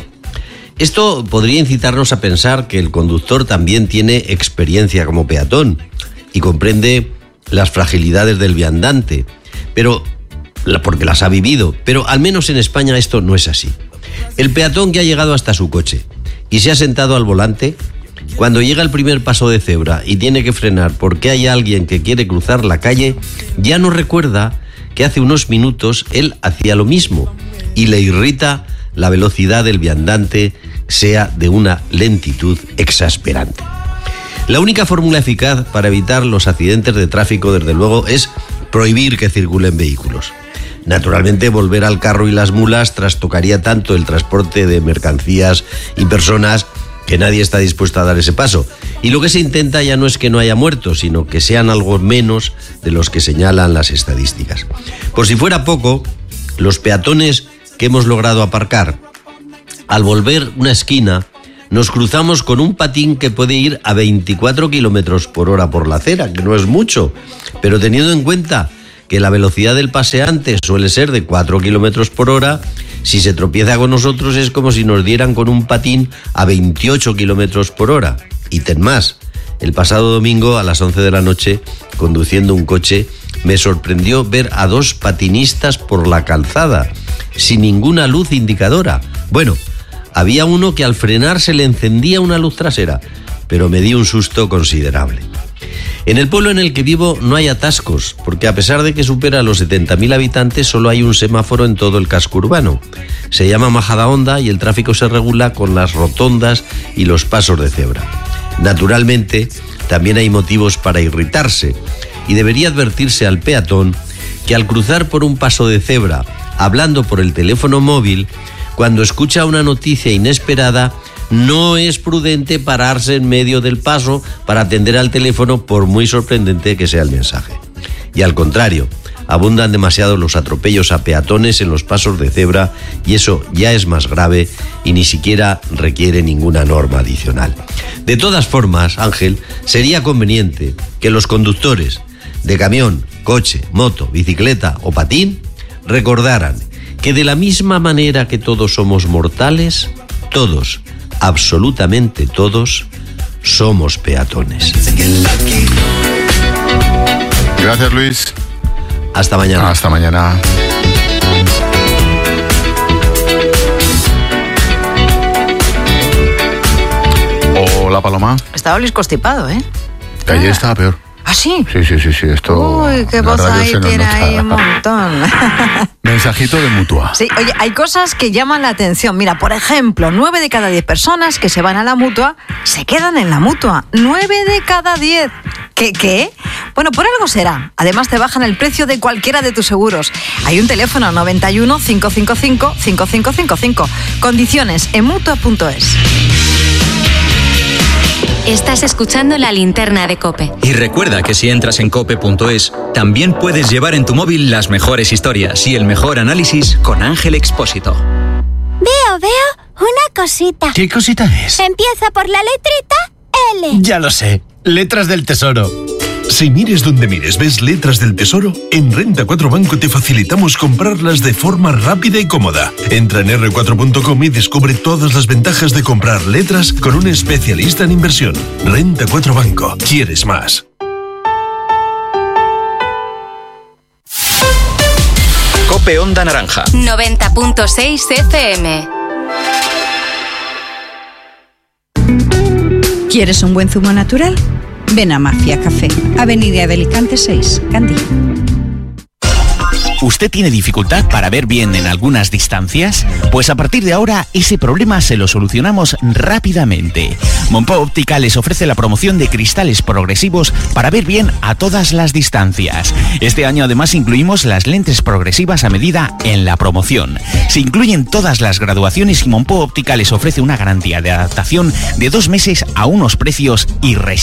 Esto podría incitarnos a pensar que el conductor también tiene experiencia como peatón y comprende las fragilidades del viandante, pero porque las ha vivido. Pero al menos en España esto no es así. El peatón que ha llegado hasta su coche y se ha sentado al volante, cuando llega el primer paso de cebra y tiene que frenar porque hay alguien que quiere cruzar la calle, ya no recuerda que hace unos minutos él hacía lo mismo y le irrita la velocidad del viandante sea de una lentitud exasperante. La única fórmula eficaz para evitar los accidentes de tráfico, desde luego, es prohibir que circulen vehículos. Naturalmente, volver al carro y las mulas trastocaría tanto el transporte de mercancías y personas que nadie está dispuesto a dar ese paso. Y lo que se intenta ya no es que no haya muertos, sino que sean algo menos de los que señalan las estadísticas. Por si fuera poco, los peatones que hemos logrado aparcar, al volver una esquina, nos cruzamos con un patín que puede ir a veinticuatro kilómetros por hora por la acera, que no es mucho, pero teniendo en cuenta que la velocidad del paseante suele ser de cuatro kilómetros por hora, si se tropieza con nosotros es como si nos dieran con un patín a veintiocho kilómetros por hora. Y ten más, el pasado domingo a las once de la noche, conduciendo un coche, me sorprendió ver a dos patinistas por la calzada, sin ninguna luz indicadora. Bueno, había uno que al frenar se le encendía una luz trasera, pero me di un susto considerable. En el pueblo en el que vivo no hay atascos, porque a pesar de que supera los setenta mil habitantes, solo hay un semáforo en todo el casco urbano. Se llama Majadahonda y el tráfico se regula con las rotondas y los pasos de cebra. Naturalmente, también hay motivos para irritarse, y debería advertirse al peatón que al cruzar por un paso de cebra, hablando por el teléfono móvil, cuando escucha una noticia inesperada, no es prudente pararse en medio del paso para atender al teléfono, por muy sorprendente que sea el mensaje. Y al contrario, abundan demasiado los atropellos a peatones en los pasos de cebra, y eso ya es más grave y ni siquiera requiere ninguna norma adicional. De todas formas, Ángel, sería conveniente que los conductores de camión, coche, moto, bicicleta o patín recordaran que de la misma manera que todos somos mortales, todos, absolutamente todos, somos peatones. Gracias, Luis. Hasta mañana. Hasta mañana. Hola, Paloma. Estaba Luis constipado, ¿eh? Ayer estaba peor. ¿Ah, sí? Sí, sí, sí, sí. Esto. Uy, qué voz ahí tiene ahí un montón. Mensajito de Mutua. Sí, oye, hay cosas que llaman la atención. Mira, por ejemplo, nueve de cada diez personas que se van a la Mutua se quedan en la Mutua. Nueve de cada diez. ¿Qué, qué? Bueno, por algo será. Además, te bajan el precio de cualquiera de tus seguros. Hay un teléfono noventa y uno, cinco cinco cinco, cinco cinco cinco cinco. Condiciones en mutua punto es. Estás escuchando La Linterna de COPE. Y recuerda que si entras en cope punto es, también puedes llevar en tu móvil las mejores historias y el mejor análisis con Ángel Expósito. Veo, veo una cosita. ¿Qué cosita es? Empieza por la letrita L. Ya lo sé, letras del tesoro. Si mires donde mires ves letras del tesoro, en Renta cuatro Banco te facilitamos comprarlas de forma rápida y cómoda. Entra en erre cuatro punto com y descubre todas las ventajas de comprar letras con un especialista en inversión. Renta cuatro Banco. ¿Quieres más? COPE Onda Naranja. noventa punto seis F M. ¿Quieres un buen zumo natural? Ven a Mafia Café, Avenida de Alicante seis, Gandía. ¿Usted tiene dificultad para ver bien en algunas distancias? Pues a partir de ahora ese problema se lo solucionamos rápidamente. Monpó Óptica les ofrece la promoción de cristales progresivos para ver bien a todas las distancias. Este año además incluimos las lentes progresivas a medida en la promoción. Se incluyen todas las graduaciones y Monpó Óptica les ofrece una garantía de adaptación de dos meses a unos precios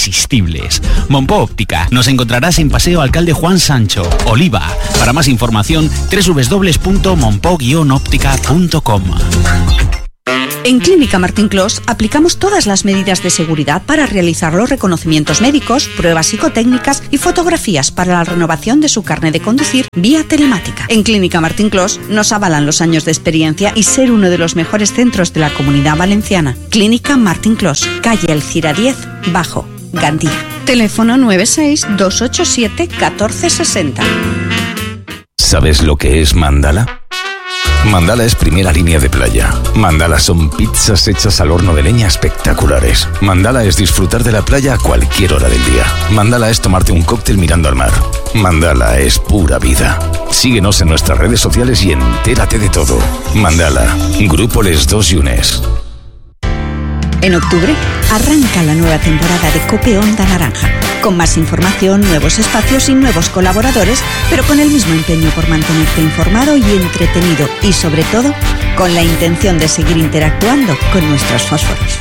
irresistibles. Monpó Óptica nos encontrarás en Paseo Alcalde Juan Sancho, Oliva. Para más información información doble u doble u doble u punto monpó guion óptica punto com. En Clínica Martín Clos aplicamos todas las medidas de seguridad para realizar los reconocimientos médicos, pruebas psicotécnicas y fotografías para la renovación de su carnet de conducir vía telemática. En Clínica Martín Clos nos avalan los años de experiencia y ser uno de los mejores centros de la Comunidad Valenciana. Clínica Martín Clos, calle Alcira diez, Bajo, Gandía. Teléfono nueve seis dos ocho siete uno cuatro seis cero. ¿Sabes lo que es Mandala? Mandala es primera línea de playa. Mandala son pizzas hechas al horno de leña espectaculares. Mandala es disfrutar de la playa a cualquier hora del día. Mandala es tomarte un cóctel mirando al mar. Mandala es pura vida. Síguenos en nuestras redes sociales y entérate de todo. Mandala, Grupo Les Dos Yunes. En octubre arranca la nueva temporada de COPE Onda Naranja, con más información, nuevos espacios y nuevos colaboradores, pero con el mismo empeño por mantenerte informado y entretenido y sobre todo con la intención de seguir interactuando con nuestros fósforos.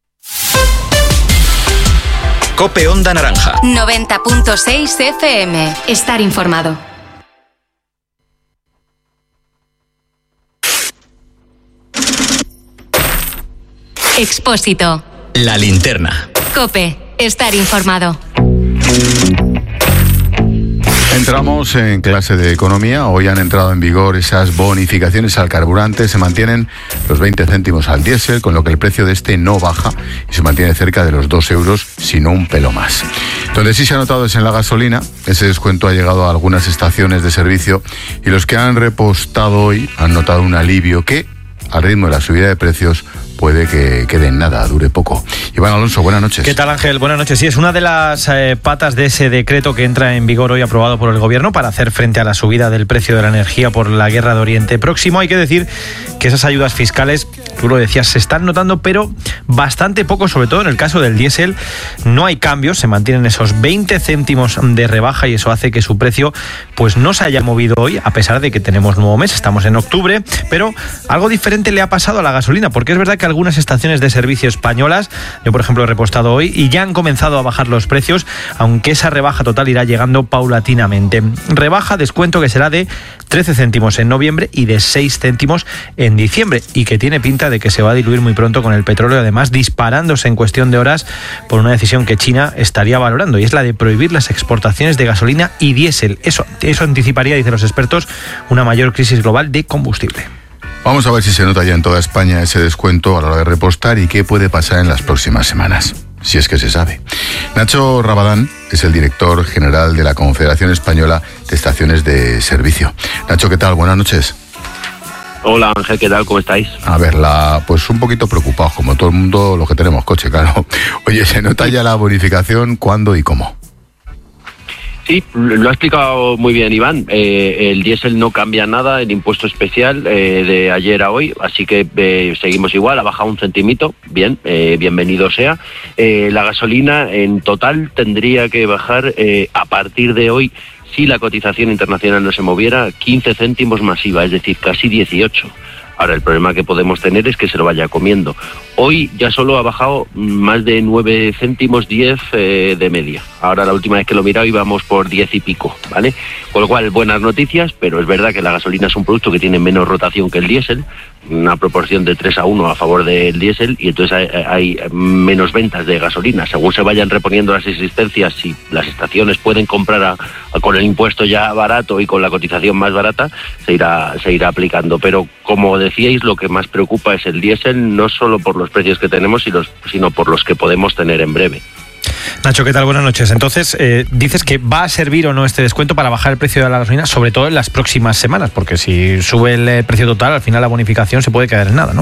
COPE Onda Naranja. noventa punto seis F M. Estar informado. Expósito. La linterna. COPE. Estar informado. Entramos en clase de economía. Hoy han entrado en vigor esas bonificaciones al carburante. Se mantienen los veinte céntimos al diésel, con lo que el precio de este no baja y se mantiene cerca de los dos euros, sino un pelo más. Donde sí se ha notado es en la gasolina. Ese descuento ha llegado a algunas estaciones de servicio y los que han repostado hoy han notado un alivio que, al ritmo de la subida de precios, puede que quede en nada, dure poco. Iván Alonso, buenas noches. ¿Qué tal, Ángel? Buenas noches. Sí, es una de las eh, patas de ese decreto que entra en vigor hoy, aprobado por el Gobierno para hacer frente a la subida del precio de la energía por la guerra de Oriente Próximo. Hay que decir que esas ayudas fiscales, tú lo decías, se están notando, pero bastante poco, sobre todo en el caso del diésel. No hay cambios, se mantienen esos veinte céntimos de rebaja y eso hace que su precio pues no se haya movido hoy, a pesar de que tenemos nuevo mes, estamos en octubre, pero algo diferente le ha pasado a la gasolina, porque es verdad que algunas estaciones de servicio españolas, yo por ejemplo he repostado hoy y ya han comenzado a bajar los precios, aunque esa rebaja total irá llegando paulatinamente. Rebaja, descuento que será de trece céntimos en noviembre y de seis céntimos en diciembre, y que tiene pinta de que se va a diluir muy pronto con el petróleo, además disparándose en cuestión de horas por una decisión que China estaría valorando, y es la de prohibir las exportaciones de gasolina y diésel. Eso, eso anticiparía, dicen los expertos, una mayor crisis global de combustible. Vamos a ver si se nota ya en toda España ese descuento a la hora de repostar y qué puede pasar en las próximas semanas, si es que se sabe. Nacho Rabadán es el director general de la Confederación Española de Estaciones de Servicio. Nacho, ¿qué tal? Buenas noches. Hola, Ángel, ¿qué tal? ¿Cómo estáis? A ver, la, pues un poquito preocupados, como todo el mundo, los que tenemos coche, claro. Oye, ¿se nota ya la bonificación? ¿Cuándo y cómo? Sí, lo ha explicado muy bien Iván. Eh, el diésel no cambia nada, el impuesto especial eh, de ayer a hoy, así que eh, seguimos igual, ha bajado un centimito, bien, eh, bienvenido sea. Eh, la gasolina en total tendría que bajar eh, a partir de hoy, si la cotización internacional no se moviera, quince céntimos más I V A, es decir, casi dieciocho. Ahora, el problema que podemos tener es que se lo vaya comiendo. Hoy ya solo ha bajado más de nueve céntimos, diez eh, de media. Ahora, la última vez que lo he mirado íbamos por diez y pico, ¿vale? Con lo cual, buenas noticias, pero es verdad que la gasolina es un producto que tiene menos rotación que el diésel, una proporción de tres a uno a favor del diésel, y entonces hay, hay menos ventas de gasolina. Según se vayan reponiendo las existencias, si las estaciones pueden comprar a, a, con el impuesto ya barato y con la cotización más barata, se irá, se irá aplicando. Pero como decíais, lo que más preocupa es el diésel, no solo por los precios que tenemos, sino por los que podemos tener en breve. Nacho, ¿qué tal? Buenas noches. Entonces, eh, dices que va a servir o no este descuento para bajar el precio de la gasolina, sobre todo en las próximas semanas, porque si sube el precio total, al final la bonificación se puede quedar en nada, ¿no?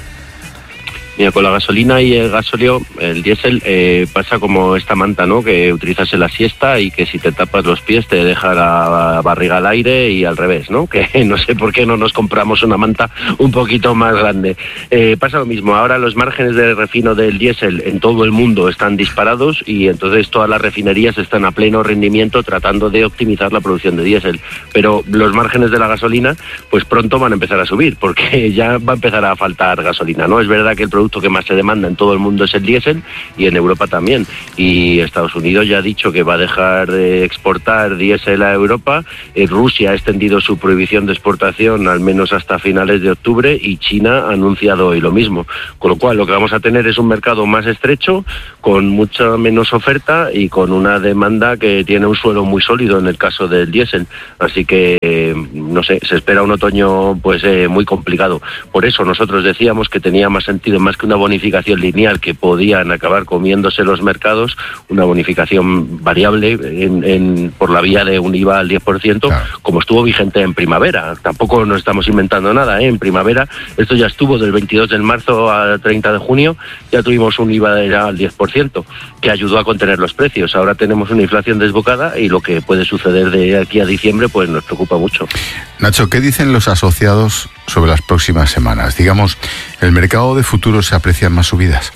Mira, con la gasolina y el gasóleo, el diésel eh, pasa como esta manta, ¿no? Que utilizas en la siesta y que si te tapas los pies te deja la barriga al aire, y al revés, ¿no? Que no sé por qué no nos compramos una manta un poquito más grande. Eh, pasa lo mismo. Ahora los márgenes de refino del diésel en todo el mundo están disparados, y entonces todas las refinerías están a pleno rendimiento tratando de optimizar la producción de diésel. Pero los márgenes de la gasolina, pues pronto van a empezar a subir, porque ya va a empezar a faltar gasolina, ¿no? Es verdad que el producto producto que más se demanda en todo el mundo es el diésel y en Europa también. Y Estados Unidos ya ha dicho que va a dejar de exportar diésel a Europa. Eh, Rusia ha extendido su prohibición de exportación al menos hasta finales de octubre y China ha anunciado hoy lo mismo. Con lo cual lo que vamos a tener es un mercado más estrecho, con mucha menos oferta y con una demanda que tiene un suelo muy sólido en el caso del diésel. Así que, eh, no sé, se espera un otoño pues eh, muy complicado. Por eso nosotros decíamos que tenía más sentido, más que una bonificación lineal que podían acabar comiéndose los mercados, una bonificación variable en, en, por la vía de un I V A al diez por ciento, claro, como estuvo vigente en primavera. Tampoco nos estamos inventando nada, ¿eh? En primavera esto ya estuvo del veintidós de marzo al treinta de junio, ya tuvimos un I V A al diez por ciento, que ayudó a contener los precios. Ahora tenemos una inflación desbocada y lo que puede suceder de aquí a diciembre pues nos preocupa mucho. Nacho, ¿qué dicen los asociados sobre las próximas semanas? Digamos, ¿el mercado de futuros se aprecian más subidas?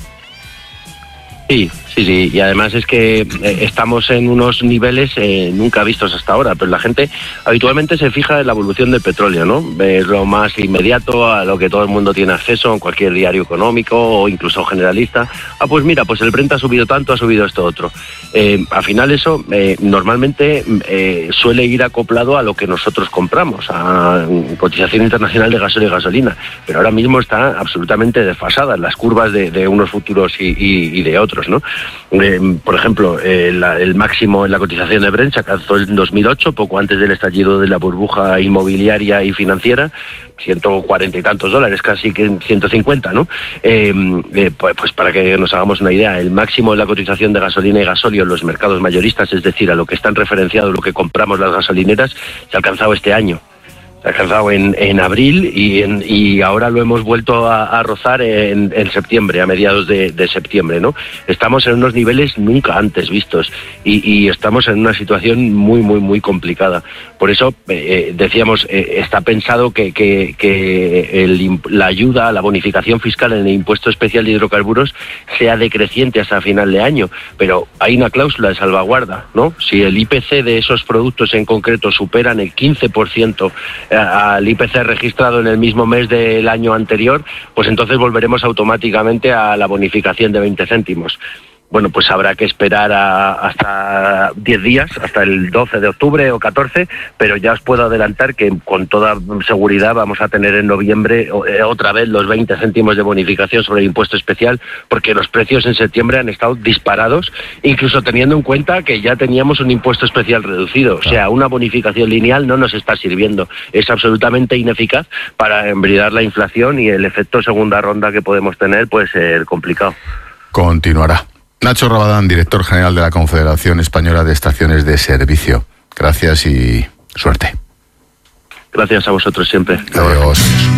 Sí, sí, sí, y además es que eh, estamos en unos niveles eh, nunca vistos hasta ahora, pero la gente habitualmente se fija en la evolución del petróleo, ¿no? Es lo más inmediato, a lo que todo el mundo tiene acceso en cualquier diario económico o incluso generalista. Ah, pues mira, pues el Brent ha subido tanto, ha subido esto otro. Eh, al final eso eh, normalmente eh, suele ir acoplado a lo que nosotros compramos, a cotización internacional de gasoil y gasolina, pero ahora mismo está absolutamente desfasada las curvas de, de unos futuros y, y, y de otros, ¿no? Eh, por ejemplo, eh, la, el máximo en la cotización de Brent se alcanzó en dos mil ocho, poco antes del estallido de la burbuja inmobiliaria y financiera, ciento cuarenta y tantos dólares, casi que ciento cincuenta, ¿no? Eh, eh, pues, pues para que nos hagamos una idea, el máximo en la cotización de gasolina y gasóleo en los mercados mayoristas, es decir, a lo que están referenciados lo que compramos las gasolineras, se ha alcanzado este año. Se ha alcanzado en, en abril y, en, y ahora lo hemos vuelto a, a rozar en, en septiembre, a mediados de, de septiembre, ¿no? Estamos en unos niveles nunca antes vistos y, y estamos en una situación muy, muy, muy complicada. Por eso eh, decíamos, eh, está pensado que, que, que el, la ayuda, la bonificación fiscal en el impuesto especial de hidrocarburos sea decreciente hasta final de año, pero hay una cláusula de salvaguarda, ¿no? Si el I P C de esos productos en concreto superan el quince por ciento al I P C registrado en el mismo mes del año anterior, pues entonces volveremos automáticamente a la bonificación de veinte céntimos. Bueno, pues habrá que esperar a, hasta diez días, hasta el doce de octubre o catorce, pero ya os puedo adelantar que con toda seguridad vamos a tener en noviembre otra vez los veinte céntimos de bonificación sobre el impuesto especial, porque los precios en septiembre han estado disparados, incluso teniendo en cuenta que ya teníamos un impuesto especial reducido. O sea, una bonificación lineal no nos está sirviendo. Es absolutamente ineficaz para embridar la inflación y el efecto segunda ronda que podemos tener, pues ser complicado. Continuará. Nacho Rabadán, director general de la Confederación Española de Estaciones de Servicio. Gracias y suerte. Gracias a vosotros siempre. Adiós.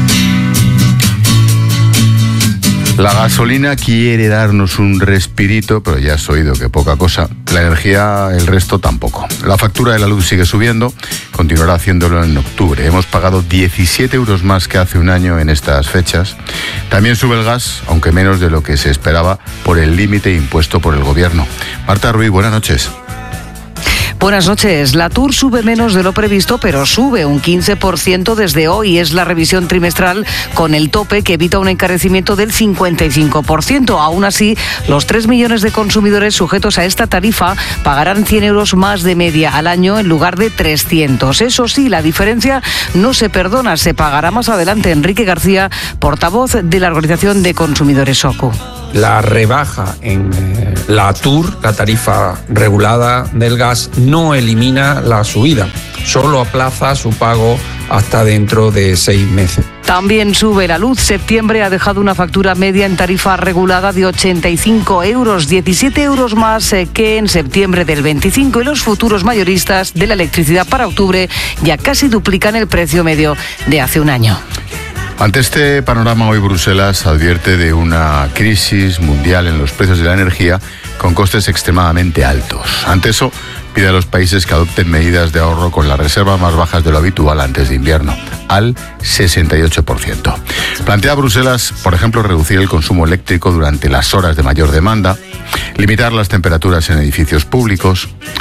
La gasolina quiere darnos un respirito, pero ya has oído que poca cosa. La energía, el resto tampoco. La factura de la luz sigue subiendo, continuará haciéndolo en octubre. Hemos pagado diecisiete euros más que hace un año en estas fechas. También sube el gas, aunque menos de lo que se esperaba por el límite impuesto por el gobierno. Marta Ruiz, buenas noches. Buenas noches. La Tour sube menos de lo previsto, pero sube un quince por ciento desde hoy. Es la revisión trimestral con el tope que evita un encarecimiento del cincuenta y cinco por ciento. Aún así, los tres millones de consumidores sujetos a esta tarifa pagarán cien euros más de media al año en lugar de trescientos. Eso sí, la diferencia no se perdona, se pagará más adelante. Enrique García, portavoz de la Organización de Consumidores SOCU. La rebaja en eh, la Tour, la tarifa regulada del gas, no elimina la subida, solo aplaza su pago hasta dentro de seis meses. También sube la luz. Septiembre ha dejado una factura media en tarifa regulada de ochenta y cinco euros, diecisiete euros más que en septiembre del veinticinco, y los futuros mayoristas de la electricidad para octubre ya casi duplican el precio medio de hace un año. Ante este panorama, hoy Bruselas advierte de una crisis mundial en los precios de la energía con costes extremadamente altos. Ante eso, pide a los países que adopten medidas de ahorro con las reservas más bajas de lo habitual antes de invierno, al sesenta y ocho por ciento. Plantea Bruselas, por ejemplo, reducir el consumo eléctrico durante las horas de mayor demanda, limitar las temperaturas en edificios públicos.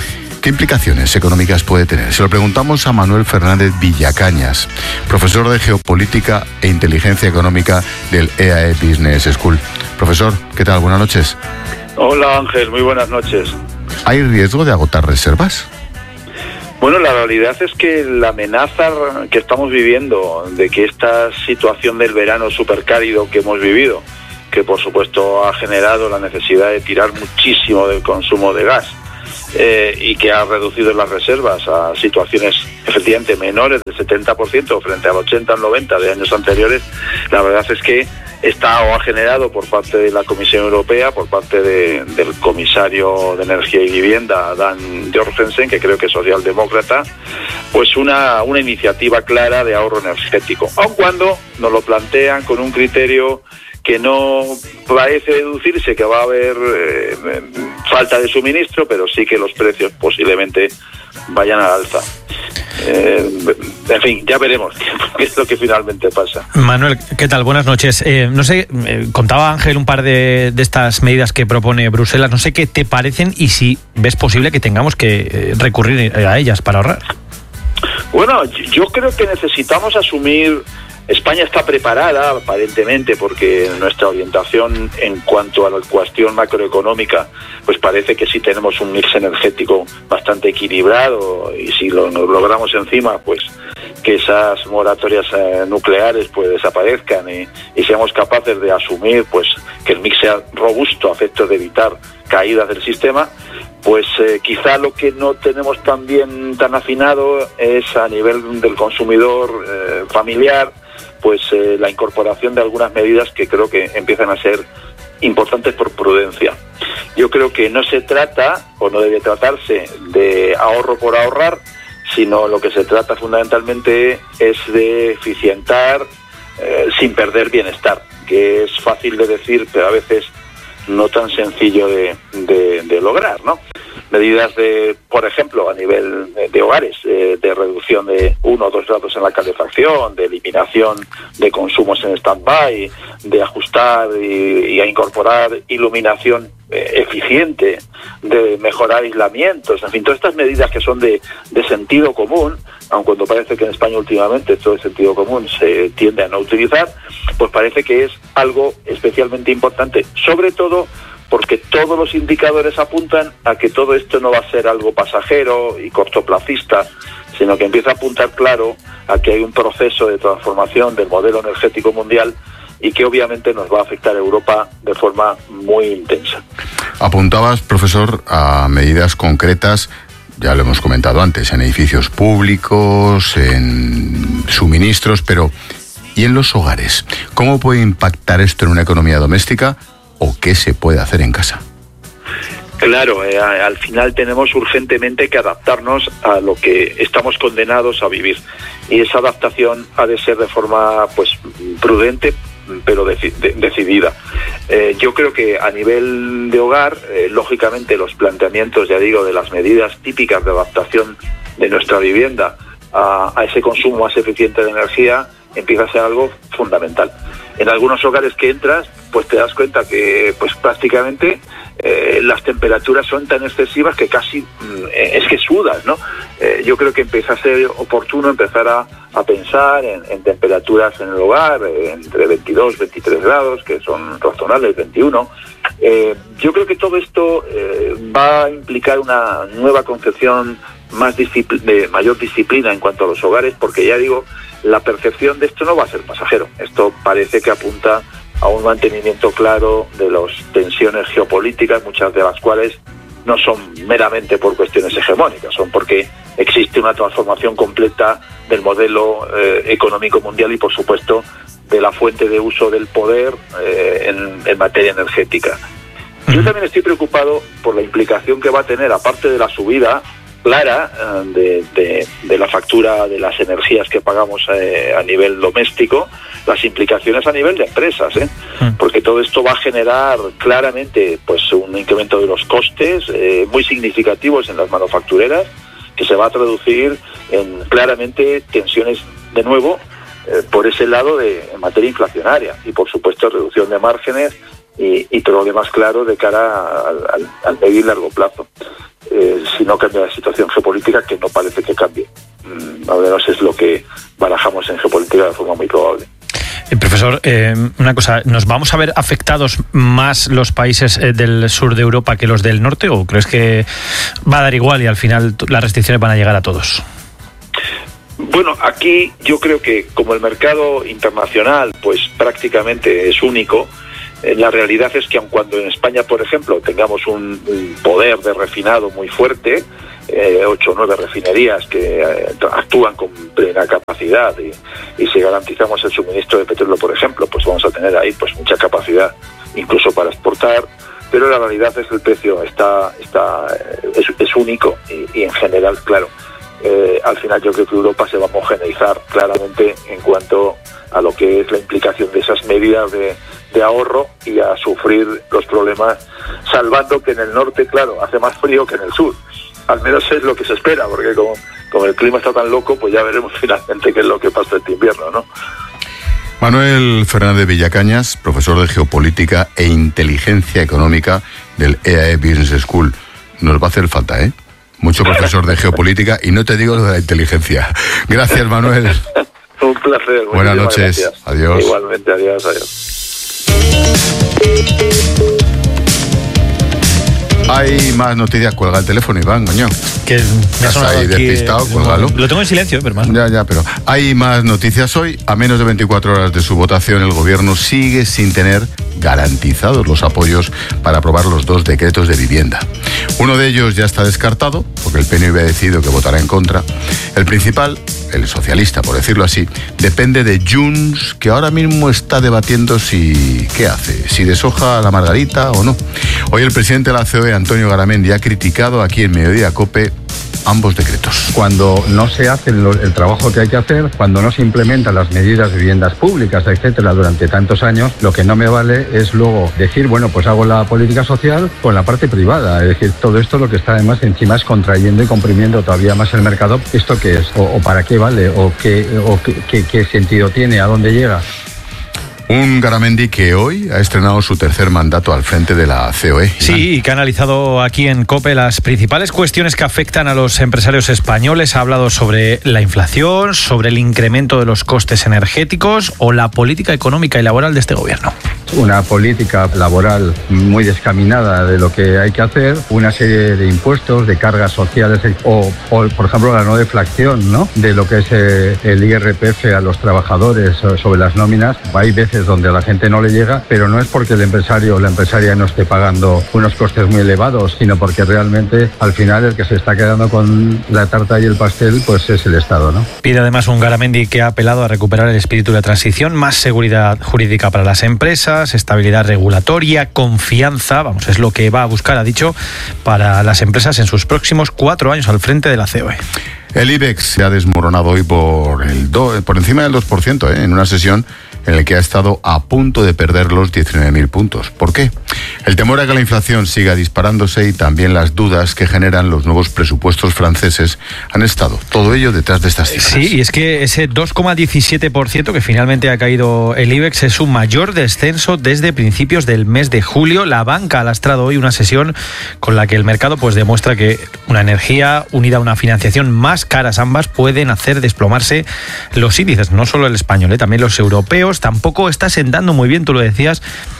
¿Qué implicaciones económicas puede tener? Se lo preguntamos a Manuel Fernández Villacañas, profesor de Geopolítica e Inteligencia Económica del E A E Business School. Profesor, ¿qué tal? Buenas noches. Hola Ángel, muy buenas noches. ¿Hay riesgo de agotar reservas? Bueno, la realidad es que la amenaza que estamos viviendo de que esta situación del verano supercálido que hemos vivido, que por supuesto ha generado la necesidad de tirar muchísimo del consumo de gas eh, y que ha reducido las reservas a situaciones efectivamente menores del setenta por ciento frente al ochenta al noventa de años anteriores, la verdad es que está o ha generado por parte de la Comisión Europea, por parte de, del comisario de Energía y Vivienda, Dan Jorgensen, que creo que es socialdemócrata, pues una, una iniciativa clara de ahorro energético, aun cuando nos lo plantean con un criterio que no parece deducirse que va a haber eh, falta de suministro, pero sí que los precios posiblemente vayan al alza. Eh, en fin, ya veremos qué es lo que finalmente pasa. Manuel, ¿qué tal? Buenas noches. Eh, no sé, eh, contaba Ángel un par de, de estas medidas que propone Bruselas. No sé qué te parecen y si ves posible que tengamos que eh, recurrir a ellas para ahorrar. Bueno, yo creo que necesitamos asumir. España está preparada, aparentemente, porque nuestra orientación en cuanto a la cuestión macroeconómica, pues parece que sí tenemos un mix energético bastante equilibrado, y si lo logramos encima, pues que esas moratorias eh, nucleares pues desaparezcan y, y seamos capaces de asumir pues que el mix sea robusto a efectos de evitar caídas del sistema, pues eh, quizá lo que no tenemos tan bien, tan afinado es a nivel del consumidor eh, familiar, pues eh, la incorporación de algunas medidas que creo que empiezan a ser importantes por prudencia. Yo creo que no se trata, o no debe tratarse, de ahorro por ahorrar, sino lo que se trata fundamentalmente es de eficientar eh, sin perder bienestar, que es fácil de decir, pero a veces no tan sencillo de, de, de lograr, ¿no? Medidas de, por ejemplo, a nivel de, de hogares, eh, de reducción de uno o dos grados en la calefacción, de eliminación de consumos en stand-by, de ajustar y, y a incorporar iluminación eh, eficiente, de mejorar aislamientos, en fin, todas estas medidas que son de, de sentido común, aun cuando parece que en España últimamente todo el sentido común se tiende a no utilizar, pues parece que es algo especialmente importante, sobre todo porque todos los indicadores apuntan a que todo esto no va a ser algo pasajero y cortoplacista, sino que empieza a apuntar claro a que hay un proceso de transformación del modelo energético mundial y que obviamente nos va a afectar a Europa de forma muy intensa. Apuntabas, profesor, a medidas concretas, ya lo hemos comentado antes, en edificios públicos, en suministros, pero ¿y en los hogares? ¿Cómo puede impactar esto en una economía doméstica? ¿O qué se puede hacer en casa? Claro, eh, al final tenemos urgentemente que adaptarnos a lo que estamos condenados a vivir. Y esa adaptación ha de ser de forma pues prudente, pero deci- de- decidida. Eh, yo creo que a nivel de hogar, eh, lógicamente los planteamientos, ya digo, de las medidas típicas de adaptación de nuestra vivienda a, a ese consumo más eficiente de energía empieza a ser algo fundamental. En algunos hogares que entras, pues te das cuenta que pues prácticamente eh, las temperaturas son tan excesivas que casi mm, es que sudas, ¿no? Eh, yo creo que empieza a ser oportuno empezar a, a pensar en, en temperaturas en el hogar, eh, entre veintidós, veintitrés grados, que son razonables, veintiuno. Eh, yo creo que todo esto eh, va a implicar una nueva concepción más discipl- de mayor disciplina en cuanto a los hogares, porque ya digo, la percepción de esto no va a ser pasajero. Esto parece que apunta a un mantenimiento claro de las tensiones geopolíticas, muchas de las cuales no son meramente por cuestiones hegemónicas, son porque existe una transformación completa del modelo eh, económico mundial y, por supuesto, de la fuente de uso del poder eh, en, en materia energética. Yo también estoy preocupado por la implicación que va a tener, aparte de la subida clara eh, de, de, de la factura de las energías que pagamos eh, a nivel doméstico, las implicaciones a nivel de empresas, ¿eh? Porque todo esto va a generar claramente pues un incremento de los costes eh, muy significativos en las manufactureras, que se va a traducir en claramente tensiones de nuevo eh, por ese lado de en materia inflacionaria y por supuesto reducción de márgenes y, y todo lo demás claro de cara al, al, al medio y largo plazo. Eh, si no cambia la situación geopolítica, que no parece que cambie. Mm, al menos es lo que barajamos en geopolítica de forma muy probable. Eh, profesor, eh, una cosa, ¿nos vamos a ver afectados más los países eh, del sur de Europa que los del norte, o crees que va a dar igual y al final las restricciones van a llegar a todos? Bueno, aquí yo creo que como el mercado internacional pues prácticamente es único, eh, la realidad es que aun cuando en España, por ejemplo, tengamos un, un poder de refinado muy fuerte, eh, ocho o nueve refinerías que eh, actúan con plena capacidad y, y si garantizamos el suministro de petróleo, por ejemplo, pues vamos a tener ahí pues mucha capacidad incluso para exportar, pero la realidad es que el precio está, está es, es único y, y en general, claro, eh, al final yo creo que Europa se va a homogeneizar claramente en cuanto a lo que es la implicación de esas medidas de, de ahorro y a sufrir los problemas, salvando que en el norte, claro, hace más frío que en el sur. Al menos es lo que se espera, porque como, como el clima está tan loco, pues ya veremos finalmente qué es lo que pasa este invierno, ¿no? Manuel Fernández Villacañas, profesor de Geopolítica e Inteligencia Económica del E A E Business School. Nos va a hacer falta, ¿eh? Mucho profesor de Geopolítica y no te digo lo de la inteligencia. Gracias, Manuel. Un placer. Buenas noches. Gracias. Adiós. Igualmente, adiós, adiós. Hay más noticias. Cuelga el teléfono, Iván, coño. Que me ha sonado ahí aquí, despistado, eh, cuélgalo. Lo tengo en silencio, pero más. Ya, ya, pero hay más noticias hoy. A menos de veinticuatro horas de su votación, el gobierno sigue sin tener garantizados los apoyos para aprobar los dos decretos de vivienda. Uno de ellos ya está descartado, porque el P N V ha decidido que votará en contra. El principal, el socialista, por decirlo así, depende de Junts, que ahora mismo está debatiendo si qué hace, si deshoja la margarita o no. Hoy el presidente de la C O E, Antonio Garamendi, ha criticado aquí en Mediodía COPE ambos decretos. Cuando no se hace el, el trabajo que hay que hacer, cuando no se implementan las medidas de viviendas públicas, etcétera, durante tantos años, lo que no me vale es luego decir, bueno, pues hago la política social con la parte privada. Es decir, todo esto lo que está además encima es contrayendo y comprimiendo todavía más el mercado. ¿Esto qué es? ¿O, o para qué vale? ¿O, qué, o qué, qué, qué sentido tiene? ¿A dónde llega? Un Garamendi que hoy ha estrenado su tercer mandato al frente de la C O E. Sí, y que ha analizado aquí en COPE las principales cuestiones que afectan a los empresarios españoles. Ha hablado sobre la inflación, sobre el incremento de los costes energéticos o la política económica y laboral de este gobierno. Una política laboral muy descaminada de lo que hay que hacer, una serie de impuestos, de cargas sociales o, o por ejemplo, la no deflación, ¿no?, de lo que es eh, el I R P F a los trabajadores sobre las nóminas. Hay veces donde a la gente no le llega, pero no es porque el empresario o la empresaria no esté pagando unos costes muy elevados, sino porque realmente al final el que se está quedando con la tarta y el pastel pues es el Estado, ¿no? Pide además un Garamendi que ha apelado a recuperar el espíritu de la transición, más seguridad jurídica para las empresas, estabilidad regulatoria, confianza, vamos, es lo que va a buscar, ha dicho, para las empresas en sus próximos cuatro años al frente de la C O E. El IBEX se ha desmoronado hoy por el do, por encima del dos por ciento, ¿eh? en una sesión en la que ha estado a punto de perder los diecinueve mil puntos. ¿Por qué? El temor a que la inflación siga disparándose y también las dudas que generan los nuevos presupuestos franceses han estado, todo ello detrás de estas cifras. Sí, y es que ese dos coma diecisiete por ciento que finalmente ha caído el IBEX es su mayor descenso desde principios del mes de julio. La banca ha lastrado hoy una sesión con la que el mercado pues demuestra que una energía unida a una financiación más caras ambas pueden hacer desplomarse los índices, no solo el español, ¿eh? también los europeos. Tampoco está sentando muy bien, tú lo decías,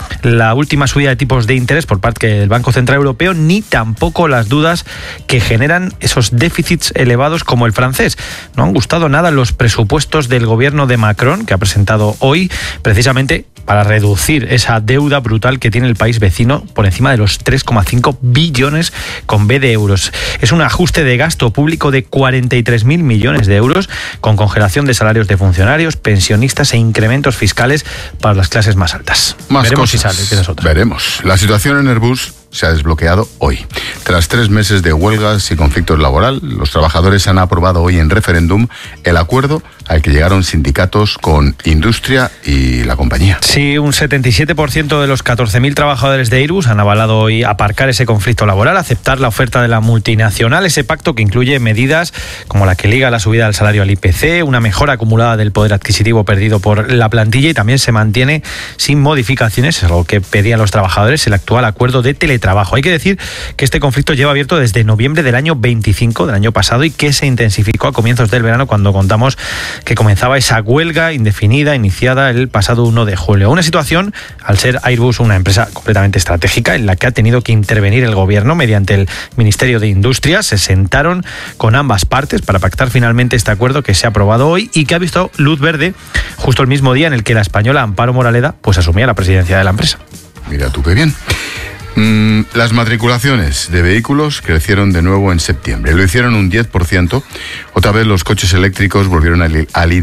la última subida de tipos de interés por parte del Banco Central Europeo, ni tampoco las dudas que generan esos déficits elevados como el francés. No han gustado nada los presupuestos del gobierno de Macron, que ha presentado hoy precisamente para reducir esa deuda brutal que tiene el país vecino por encima de los tres coma cinco billones con B de euros. Es un ajuste de gasto público de cuarenta y tres mil millones de euros, con congelación de salarios de funcionarios, pensionistas e incrementos fiscales para las clases más altas. Más Veremos cosas. si sale, que es otra. Veremos. La situación en Airbus se ha desbloqueado hoy. Tras tres meses de huelgas y conflictos laborales, los trabajadores han aprobado hoy en referéndum el acuerdo al que llegaron sindicatos con Industria y la compañía. Sí, un setenta y siete por ciento de los catorce mil trabajadores de Airbus han avalado hoy aparcar ese conflicto laboral, aceptar la oferta de la multinacional, ese pacto que incluye medidas como la que liga la subida del salario al I P C, una mejora acumulada del poder adquisitivo perdido por la plantilla y también se mantiene sin modificaciones, es lo que pedían los trabajadores, el actual acuerdo de teletrabajo. Hay que decir que este conflicto lleva abierto desde noviembre del año veinticinco del año pasado y que se intensificó a comienzos del verano cuando contamos que comenzaba esa huelga indefinida iniciada el pasado uno de julio. Una situación, al ser Airbus una empresa completamente estratégica, en la que ha tenido que intervenir el gobierno mediante el Ministerio de Industria. Se sentaron con ambas partes para pactar finalmente este acuerdo que se ha aprobado hoy y que ha visto luz verde justo el mismo día en el que la española Amparo Moraleda pues asumía la presidencia de la empresa. Mira tú qué bien. Mm, las matriculaciones de vehículos crecieron de nuevo en septiembre. Lo hicieron un diez por ciento. Otra vez los coches eléctricos volvieron a, li- a liderar